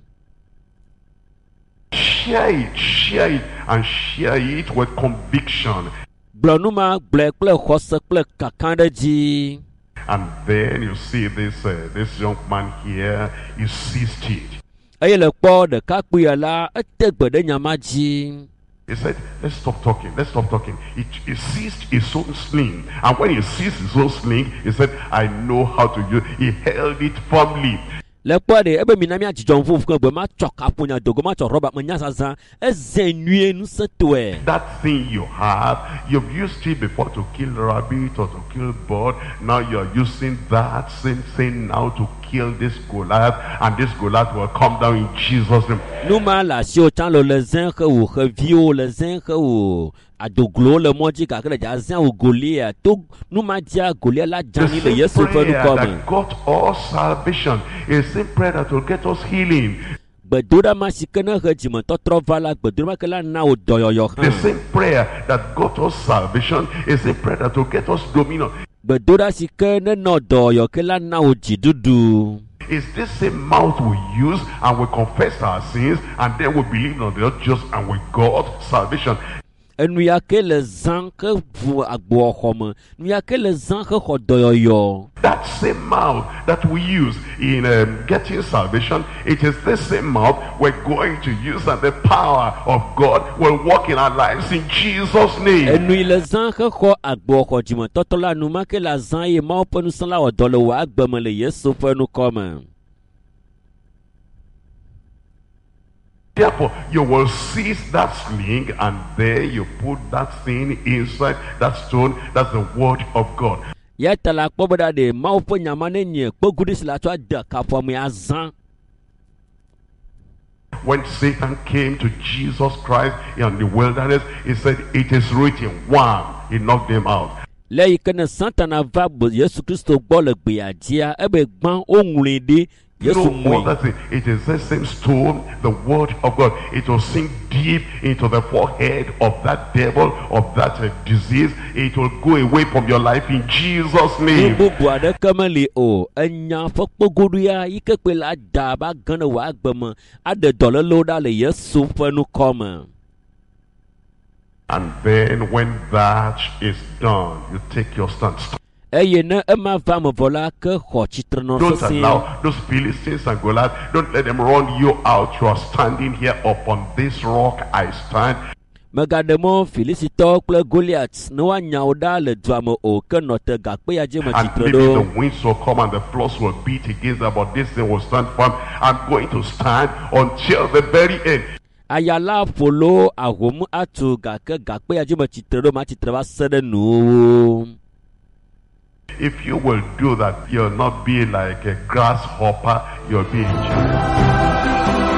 Share it, share it, and share it with conviction. Gblɔ nu ma gblɔe kple xɔse kple kaka ɖe dzi. And then you see this uh, this young man here, he seized it. Eye le kpɔ ɖekakpuia la ete gbe ɖe nyama dzi. He said, let's stop talking, let's stop talking. He, he seized his own sling. And when he seized his own sling, he said, I know how to use it. He held it firmly. Le kpɔ ɖe ebe mina mia dzidzɔ ŋuƒo ke gbe ma tsɔ kaƒonya dogo ma tsɔ rɔba me nya zazã eze nyuie nusẽtɔe. That thing you have, you've used it before to kill rabbit or to kill bird. Now you're using that same thing now to kill this Goliath, and this Goliath will come down in Jesus' name. Numa le asiwo tsã le le zẽ xe wò xeviwo le zẽ xe wò adoglowo le mɔ dzi gake le dzazẽ wò Goliath to numa dzia Goliath la The dzani le same Yesu ƒe prayer nukɔ me. that got us salvation is the same prayer that will get us healing. Gbedoɖama si ke ne he dzimetɔtrɔ va la gbedoɖama ke la na wò dɔyɔyɔ The hã. same prayer that got us salvation is the prayer that will get us dominion. Gbedoɖa si ke ne nɔ dɔyɔ ke la na wò dziɖuɖu. It's this same mouth we use and we confess our sins and then we believe on the Lord just and we got salvation. Enu ya ke le zã ke ʋu agboxɔ me, nu ya ke le zã ke xɔ dɔyɔyɔ. That same mouth that we use in um, getting salvation, it is the same mouth we're going to use, and the power of God will work in our lives in Jesus' name. Enu yi le zã ke xɔ agboxɔ dzimetɔtɔ la nu ma ke le zã ye Mawu ƒe ŋusẽ la wɔ dɔ le wò agbe me le Yesu ƒe nukɔ me. Therefore, you will seize that sling and there you put that thing inside that stone. That's the word of God. Ya ta la kpɔ be ɖa ɖe Mawu ƒe nyama ne nye kpeguɖi si la tsɔ ade kaƒua me azã. When Satan came to Jesus Christ in the wilderness, he said, it is written, wham, he knocked him out. Le yi ke ne Satana va Yesu Kristo gbɔ le gbea dzia ebe gbã woŋlɔe ɖi Yesu No mui. other thing. It is the same stone, the word of God. It will sink deep into the forehead of that devil, of that uh, disease. It will go away from your life in Jesus' name. Bubu ada kamali o enya fokpogodu ya yike la da ba gana wa agbama ada dole loda le Yesu fenu koma. And then when that is done, you take your stand. Eye na ema va me vola ke xɔ tsitre no Don't sese. allow those Philistines and Goliath, don't let them run you out. You are standing here upon this rock. I stand. Megademo Filisitɔ kple Goliath ne wa nyawo da le dua me o ke nɔ te gakpe ya dzi me And tsitre maybe the ɖo. winds will come and the floods will beat against them, but this thing will stand firm. I'm going to stand until the very end. Ayala folo ahom atu gake gakpe ya dzi me tsitre ɖo ma tsitre va se ɖe nuwo. If you will do that, you'll not be like a grasshopper, you'll be a giant.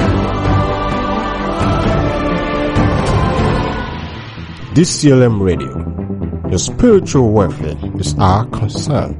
D C L M Radio. Your spiritual welfare is our concern.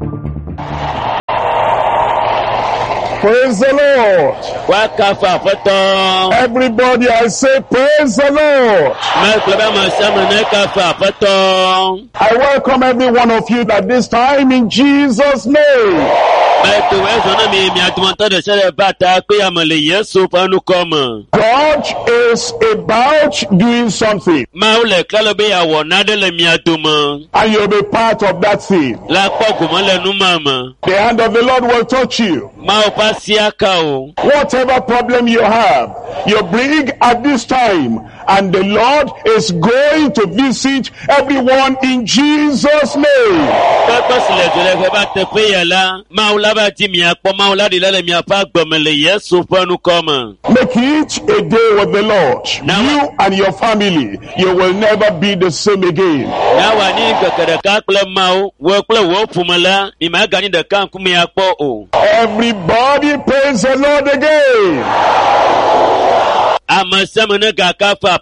Praise the Lord. Waka fa fetɔ. Everybody, I say, praise the Lord. Mekple be me se me ne ka fa fetɔ. I welcome every one of you at this time in Jesus' name. Meto ezo na mi mi atumɔtɔ de se ɖe va ta kpe ya me le Yesu ƒe nukɔme. God is about doing something, Mawu le klalo be yeawɔ naɖe le mia dome. and you'll be part of that thing. La kpɔ gome le numa me. The hand of the Lord will touch you. Mawu ƒe asi aka o. Whatever problem you have, you bring at this time, and the Lord is going to visit everyone in Jesus' name. Kpekpe si le dzo le ƒe va teƒe ya la, Mawu la va di miakpɔ, Mawu la ɖi la le miaƒe agbeme le Yesu ƒe nukɔme. Make it a day with the Lord. Now- You and your family, you will never be the same again. Na wani ŋkeke ɖeka kple Mawu, wò kple wò ƒome la, mi magani ɖeka ŋkume akpɔ o. Everybody praise the Lord again. Ame sia me ne gaka fa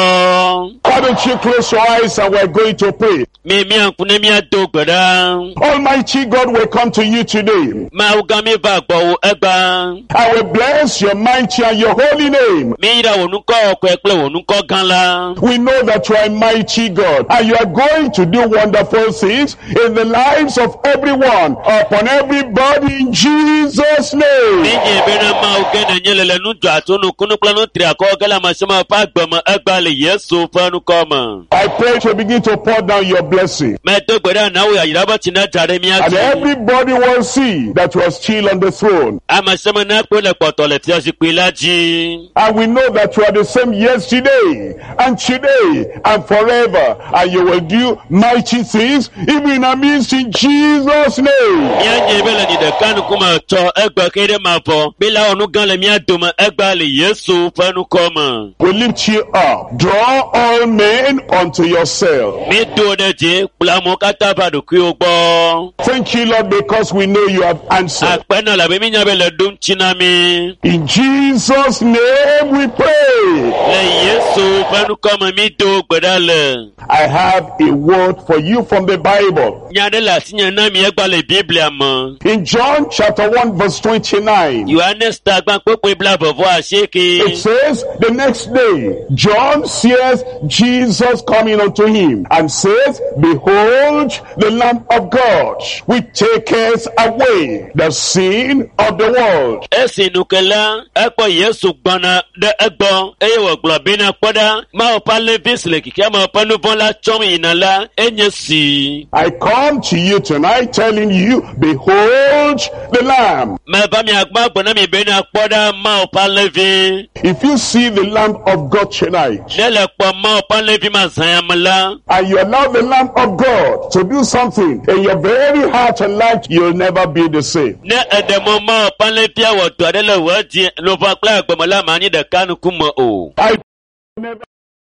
aƒetɔ. Why don't you close your eyes and we're going to pray. Mi mia ŋku ne miado gbe ɖa. Almighty God will come to you today. Mawu gã mi va gbɔwò egba. I will bless your mighty and your holy name. Mi yra wò nukɔ kɔe kple wò nukɔ gã la. We know that you are a mighty God and you are going to do wonderful things in the lives of everyone, upon everybody in Jesus' Mi name. nye be na Mawu ge nenye le le nu dzɔ ato nukunu kple nu tri akɔ ge le ame sia ame ƒe agbeme egba le Yesu ƒe nukɔme. I pray to begin to pour down your blessing. Medo gbe ɖa nawo yayra be tsi ne dza ɖe mia And dzi. everybody will see that you are still on the throne. Ame sia ame na kpe le kpɔtɔ le fiazikpui la dzi. And we know that you are the same yesterday and today and forever. And you will do mighty things even in our midst in Jesus' name. Míanye be le ɖi ɖeka ŋkume tsɔ egbe xe ɖe mavɔ. Be la wɔ nu gã le mía dome egba le Yesu ƒe nukɔme. We lift you up. Draw all men unto yourself. Mi do ɖe dzi kple amewo katã va ɖokuiwo gbɔ. Thank you, Lord, because we know you have answered. Akpɛnɔ la be mi nya be le ɖom tsi na mi. In Jesus' name we pray. Le Yesu ƒe nukɔme mi do gbe ɖa le. I have a word for you from the Bible. Nya ɖe le asinye na mi egba le Biblia me. In John chapter one verse twenty-nine. Yohanes ta gbã kpekpe bla vɔvɔ It asieke. says, the next day, John sees Jesus coming unto him and says, behold, the Lamb of God, which taketh away the sin of the world. Esi nukela ekpɔ Yesu gbɔna ɖe egbɔ eye wògblɔ bena kpɔ ɖa Mawu ƒe alẽvi si le kikea me ƒe nu vɔ̃ la tsɔm yina la enye si. I come to you tonight telling you, behold, the Lamb. Meva miagbã gbe na mi bena kpɔ ɖa Mawu ƒe alẽvi. If you see the Lamb of God tonight, Ne le kpɔ Mawu ƒe alẽvi ma zãya me la, and you allow the Lamb of God to do something in your very heart and life, you'll never be the same. ne eɖe mɔ Mawu ƒe alẽvia wɔ dɔ aɖe le wò dzi, lova kple agbeme la ma nyi ɖeka ŋkume o. I never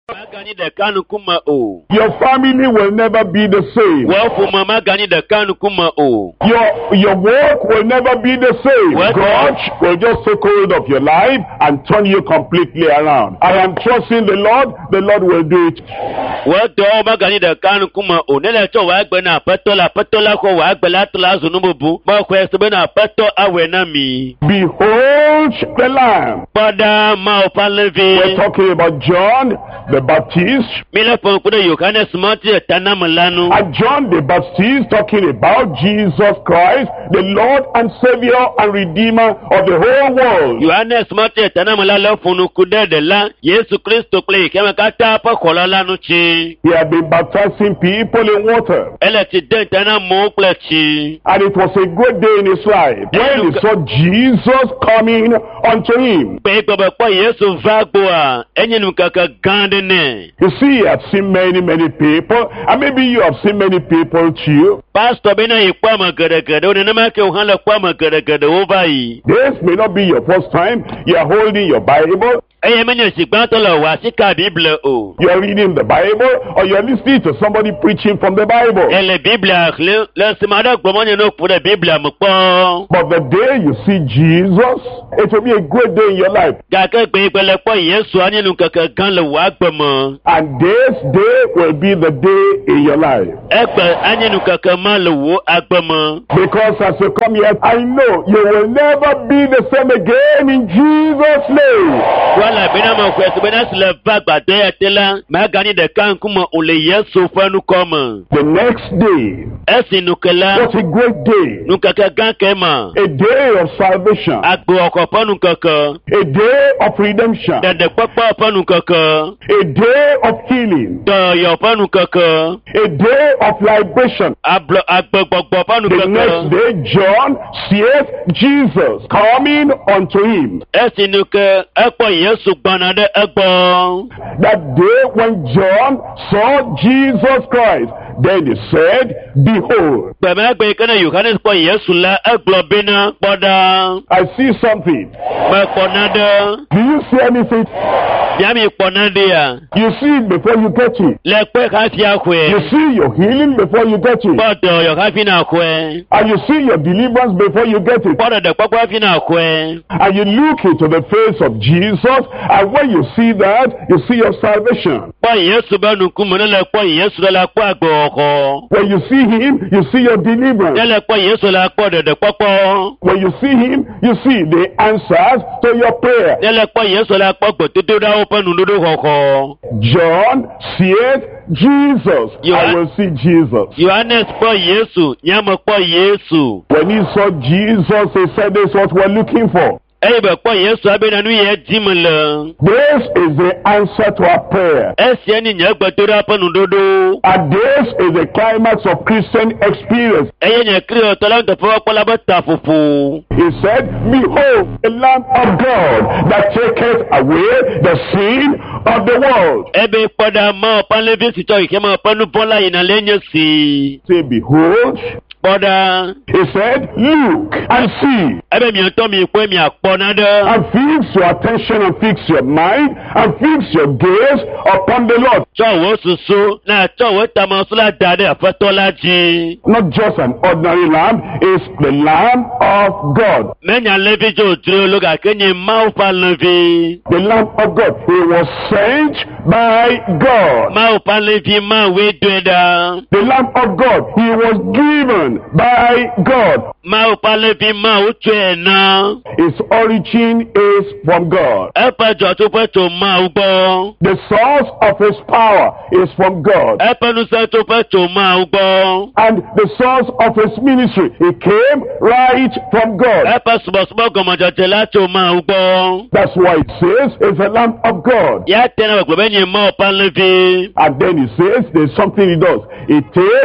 Magani de kanu kuma o. Your family will never be the same. Wafu mama gani de kanu kuma o. Your, your work will never be the same. What? God will just take hold of your life and turn you completely around. I am trusting the Lord. The Lord will do it. Wato magani de kanu kuma o. Nele cho wa gbe na petola petola ko wa gbe la tola zunububu. Ba ko esebe na peto awe na mi. Behold the Lamb. Pada ma o palevi. We're talking about John the Baptist. Mile po kude Yohane smati tana mulanu. And John the Baptist talking about Jesus Christ, the Lord and Savior and Redeemer of the whole world. Yohane smati tana mulala funu kude de la. Yesu Kristo kle kema kata pa kola lanu chi. He had been baptizing people in water. Ele ti den tana mo kle chi. And it was a good day in his life when he saw Jesus coming unto him. Pe baba po Yesu vagbo a. Enye nu kaka gande ne. You see, you have seen many, many people, and maybe you have seen many people too. Pastor bena ikwa magere-gere. One na make uhala kwa magere-gere over yi. This may not be your first time you are holding your Bible. Eye menye sigbantolo wa sika Bible o. You are reading the Bible, or you are listening to somebody preaching from the Bible. Ele Bible le le simada gbomonye no pure Bible mpo. But the day you see Jesus, it will be a great day in your life. Gake gbe ipele po Yesu anye nu keke gan le wa gbomo. And this day will be the day in your life. Ekpe anye nu keke ma le wo agbomo. Because as you come here, I know you will never be the same again in Jesus' name. Wala bena mo kwesu bena sile vagba de etela. Ma gani de kan kuma ole Yesu fanu koma. The next day, Esi nukela. what a great day. Nu keke gan kema. A day of salvation. Agbo oko panu keke. A day of redemption. Dede papa panu keke. A day of healing. Do yo panu keke. A day of liberation. Ablo agbogbogbo panu The next keke. day, John seeth Jesus coming unto him. Esi nuke ekpo Yesu gbana de egbo. That day when John saw Jesus Christ, then he said, Behold, Gbeme gbe kana Yohane kpo Yesu la egbo bena poda. I see something. Me kpona de. Do you see anything? Biami kpona de ya. You see it before you get it. Le kwe ka fi You akwe. see your healing before you get it. Podo yo ka fi na akwe. And you see your deliverance before you get it. Podo de papa fi na akwe. And you look into the face of Jesus, and when you see that, you see your salvation. Po Yesu be nuku mo le po Yesu la po agbo oko. When you see him, you see your deliverance. Le po Yesu la po de de popo. When you see him, you see the answers to your prayer. Le po Yesu la po gbo tutu da open nudo koko. John seeth Jesus. You I are- will see Jesus. Yohane po Yesu, nyamo po Yesu. When he saw Jesus, he said, this is what we're looking for. Ebe po Yesu abe na nu ye dimle. This is the answer to our prayer. Esi eni nye gbetora open nudo. And this is the climax of Christian experience. Eye nye kri otola ndo po pola bata fufu. He said, Behold, the Lamb of God that taketh away the sin of the world. Ebe poda ma opanle visi to ikema opanu pola ina lenye si. Say, Behold. Poda. He said, Look and see. Ebe mi oto mi kwe mi akpona de. And fix your attention and fix your mind and fix your gaze upon the Lord. Chowo susu na chowo tamasula dade afetola ji. Not just an ordinary lamb, it's the Lamb of God. Menya levi jo dre loga kenye maupa levi. The Lamb of God. He was sent by God. Maupa levi ma we dweda. The Lamb of God. He was given by God. Maupa levi ma utwe na. His origin is from God. Epe jo tupe to ma ubo. The source of his power is from God. Epe nu se tupe to ma ubo. And the source of his ministry, it came right from God. Epe subo subo gomojo tela to ma ubo. That's why it says it's the Lamb of God. Ya tena wakwe benye maupa levi. And then he says there's something he does. He takes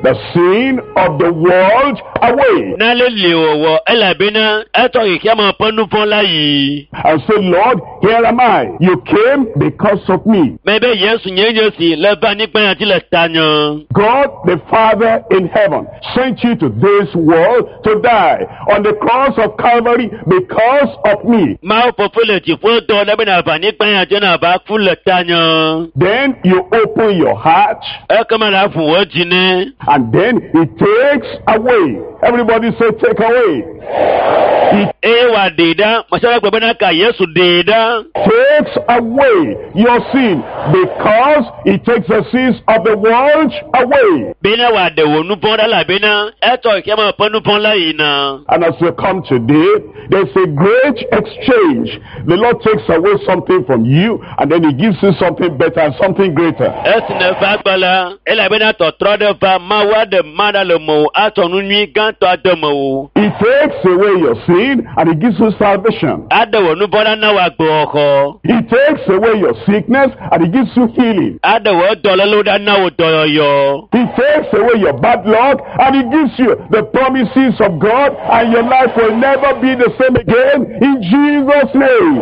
the sin of the world away. Nale liwo elabena eto ikema panu fon layi. And say, Lord, here am I. You came because of me. Mebe Yesu nyenye si le ba ni pe ati le tanyo. God the Father in heaven sent you to this world to die on the cross of Calvary because of me. Ma popole ti fo do le na ba ni pe ati na ba fu le tanyo. Then you open your heart. E kama la fu wo jine. And then he takes away. Everybody say take away. He E wa deda, masala gbe na ka Yesu deda. takes away your sin because he takes the sins of the world away. Bena wa de wonu pon da la bena, eto ikema panu pon layi na. And as you come today, there's a great exchange. The Lord takes away something from you and then he gives you something better and something greater. Esine fa gbala, ela bena to trode fa ma wa de mada le mo atonu nwi gan to ademo. He takes away your sin and he gives you salvation. Ade wonu pon da na wa gbo oko. He takes away your sickness and he gives you healing. Ade wo dole lo da na wo doyoyo. He takes away your bad luck and he gives you the promises of God, and your life will never be the same again in Jesus' name.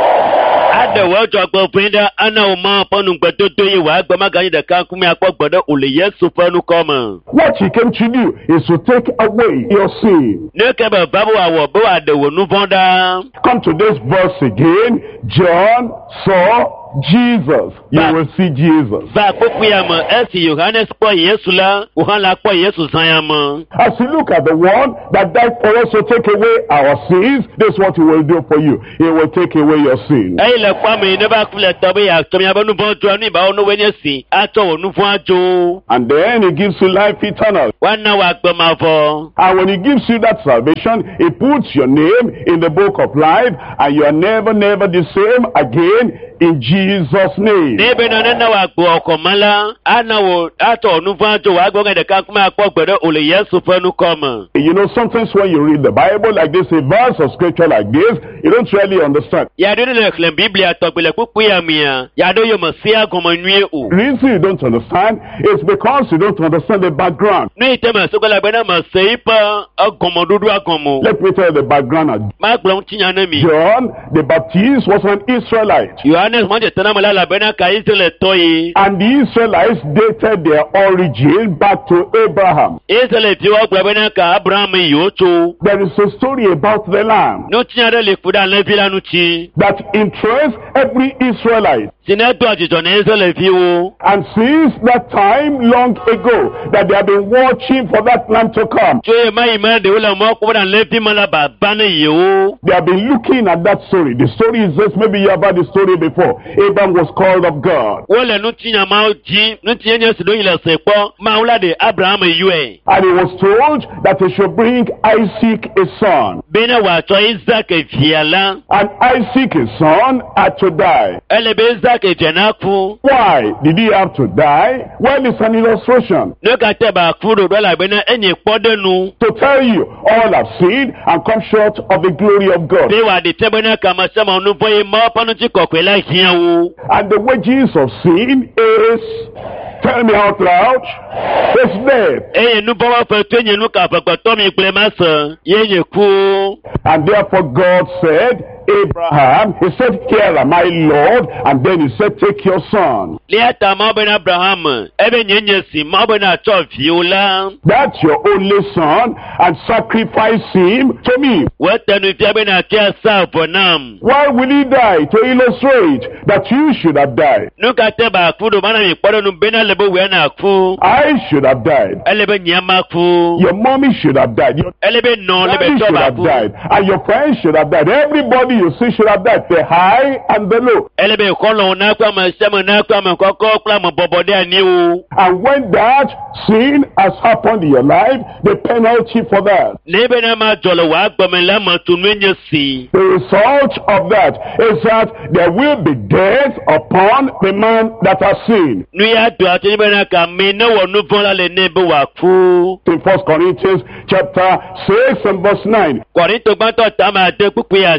Ade wo to gbo pinda ana o ma ponu gbedo to yi wa gbo magani de kan kumi apo gbodo ole Yesu fanu komo. What he came to do is to take away your sin. Ne ke ba babu awo bo ade wonu pon da. Come to this verse again. John saw Jesus. You But- will see Jesus. Ba poku ya mo esi Yohanes po Yesu la, Yohan la po Yesu san ya mo. As you look at the one that died for us to take away our sins, this is what he will do for you. He will take away your sins. E le kwa me ne ba kule to be ya to mi abonu bon to ni ba onu we ni si, ato onu fun ajo. And then he gives you life eternal. Wa na wa gbo ma fo. And when he gives you that salvation, he puts your name in the book of life, and you are never, never the same again in Jesus' name. Ni be na na wa gbo oko mala, ana wo ato onu fun ajo wa gbo de ka kuma apo gbodo ole Yesu fanu komo. You know, sometimes when you read the Bible like this, a verse of scripture like this, you don't really understand. Ya do le kle Biblia to gbele pupu ya mi ya. Ya do yo mo si agomo nwie o. The reason you don't understand is because you don't understand the background. Ni itema sokola be na mo se ipa agomo dudu agomo. Let me tell you the background. Ma gbo tinya na mi. John the Baptist was an Israelite. Yohanes mo je tana mo la la be na ka Israel toyi. And the Israelites dated their origin back to Abraham. Israel ti wa gbo be na ka Abraham yo to. There is a story about the lamb No tinya de le fuda le fi lanu ti. that interests every Israelite. Sine to ajijo na Israel fi wo. And since that time long ago that they have been watching for that lamb to come, So e mai ma de wala mo ko dan le fi mala ba ba na yo. they have been looking at that story. The story is this, maybe you have heard the story before. Abraham was called of God. Wole no tinya ma ji, no tinya nye sido ile se po, ma wala de Abraham yu e. And he was told that he should bring Isaac his son. Bena wa to Isaac e fiala. And Isaac his son had to die. Ele be Isaac e jenaku. Why did he have to die? Well, it's an illustration No ka te ba kuro do la bena enye podenu. to tell you all have sinned and come short of the glory of God. Be wa de te bena ka ma sama nu boye ma panu ti kokwe la hian wo. And the wages of sin is, tell me out loud, it's death. Eye nu bo wa fe to enye nu ka fe gbo to mi ple ma san. Ye ye ku. And therefore God said, Abraham, he said, here am I, Lord. And then he said, take your son. Liata ma bena Abraham. Ebe nyenye si ma bena to fiola. That's your only son, and sacrifice him to me. We tenu fi bena ti sa bonam. Why will he die? To illustrate that you should have died. Nu ka te ba ku do mana mi podenu bena lebo we na ku. I should have died. Elebe nyama ku. Your mommy should have died. Your Elebe no daddy lebe to should ba have ku. died. And your friends should have died. Everybody you see should have died. The high and the low. Elebe kolo na kwa ma sema na kwa ma koko kwa ma bobode ani o. And when that sin has happened in your life, the penalty for that, Lebe na ma jolo wa gbome la ma tunu enye si. the result of that is that there will be death upon the man that has sinned. Nu ya do ati ni bena ka me na wo nu fon la le ne be wa ku. In First Corinthians chapter six and verse nine. Korinto gbanto ta ma de pupu ya se ke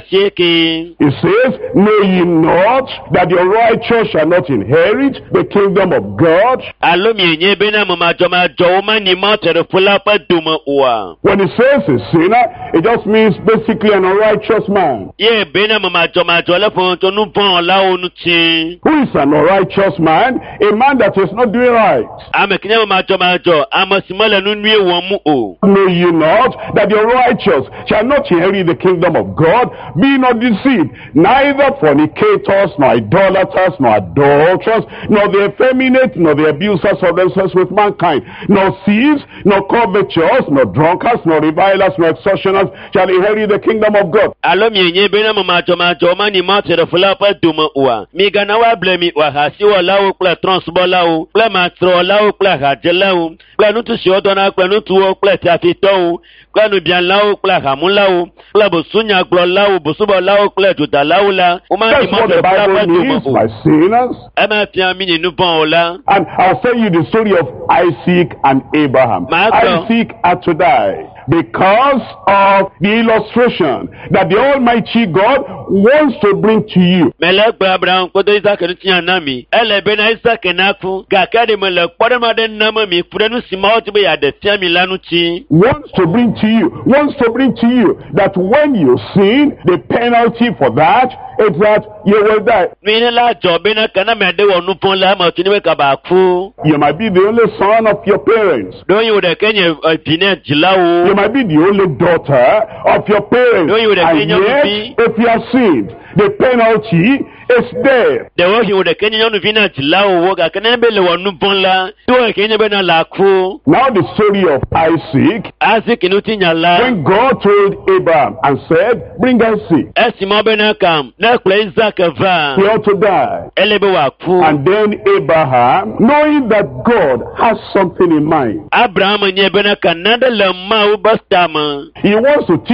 Isaki. He says, know ye not that your righteous shall not inherit the kingdom of God? Alomi nye bena mama joma joma ni matere fula pa duma uwa. When he says a sinner, it just means basically an unrighteous man. Ye bena mama joma jola fonto nu pon la onu ti. Who is an unrighteous man? A man that is not doing right. Ame kinya mama joma jo amasimala nu nwie womu o. Know ye not that your righteous shall not inherit the kingdom of God? Be not deceived, neither fornicators, nor idolaters, nor adulterers, nor the effeminate, nor the abusers of themselves with mankind, nor thieves, nor covetous, nor drunkards, nor revilers, nor extortioners shall inherit the kingdom of God. Alo mienye bena mama joma joma ni matere fula pa duma uwa. Mi gana wa blemi wa hasi wa lao kla transbo lao, kla matro lao kla hajela kla nutu shiodona kla nutu kla tiafito kla nubian lao kla hamun lao kla bosunya kla lao bosubo lao kla juta lao la. That's what the Bible means by sinners. Ema pia mini nupon ola. And I'll tell you the story of Isaac and Abraham. Isaac had to die because of the illustration that the Almighty God wants to bring to you. Melek Abraham kodo Isaac ntiya nami. Ele bena Isaac naku gakade melek pode maden nama mi furenu simauti be ya de tiami lanu ti. Wants to bring to you, wants to bring to you that when you sin, the penalty for that is that you will die. Mini la jobena kana mede wonu pon la ma tuni we kabaku. You might be the only son of your parents. Don't you the Kenya pine jilawo. You might be the only daughter of your parents. Don't you the and Kenya yet, be? if you are sinned, the penalty is death. The way you the Kenya no vina jilawo woga kana be le wonu pon la. Do Kenya be na la ku. Now the story of Isaac. Isaac inuti nyala. When God told Abraham and said, bring Isaac. Esimo be na kam. Na kula Isaac va. He ought to die. Elebe wa ku. And then Abraham, knowing that God has something in mind, Abraham nye be na kanada le ma u bastama. he wants to teach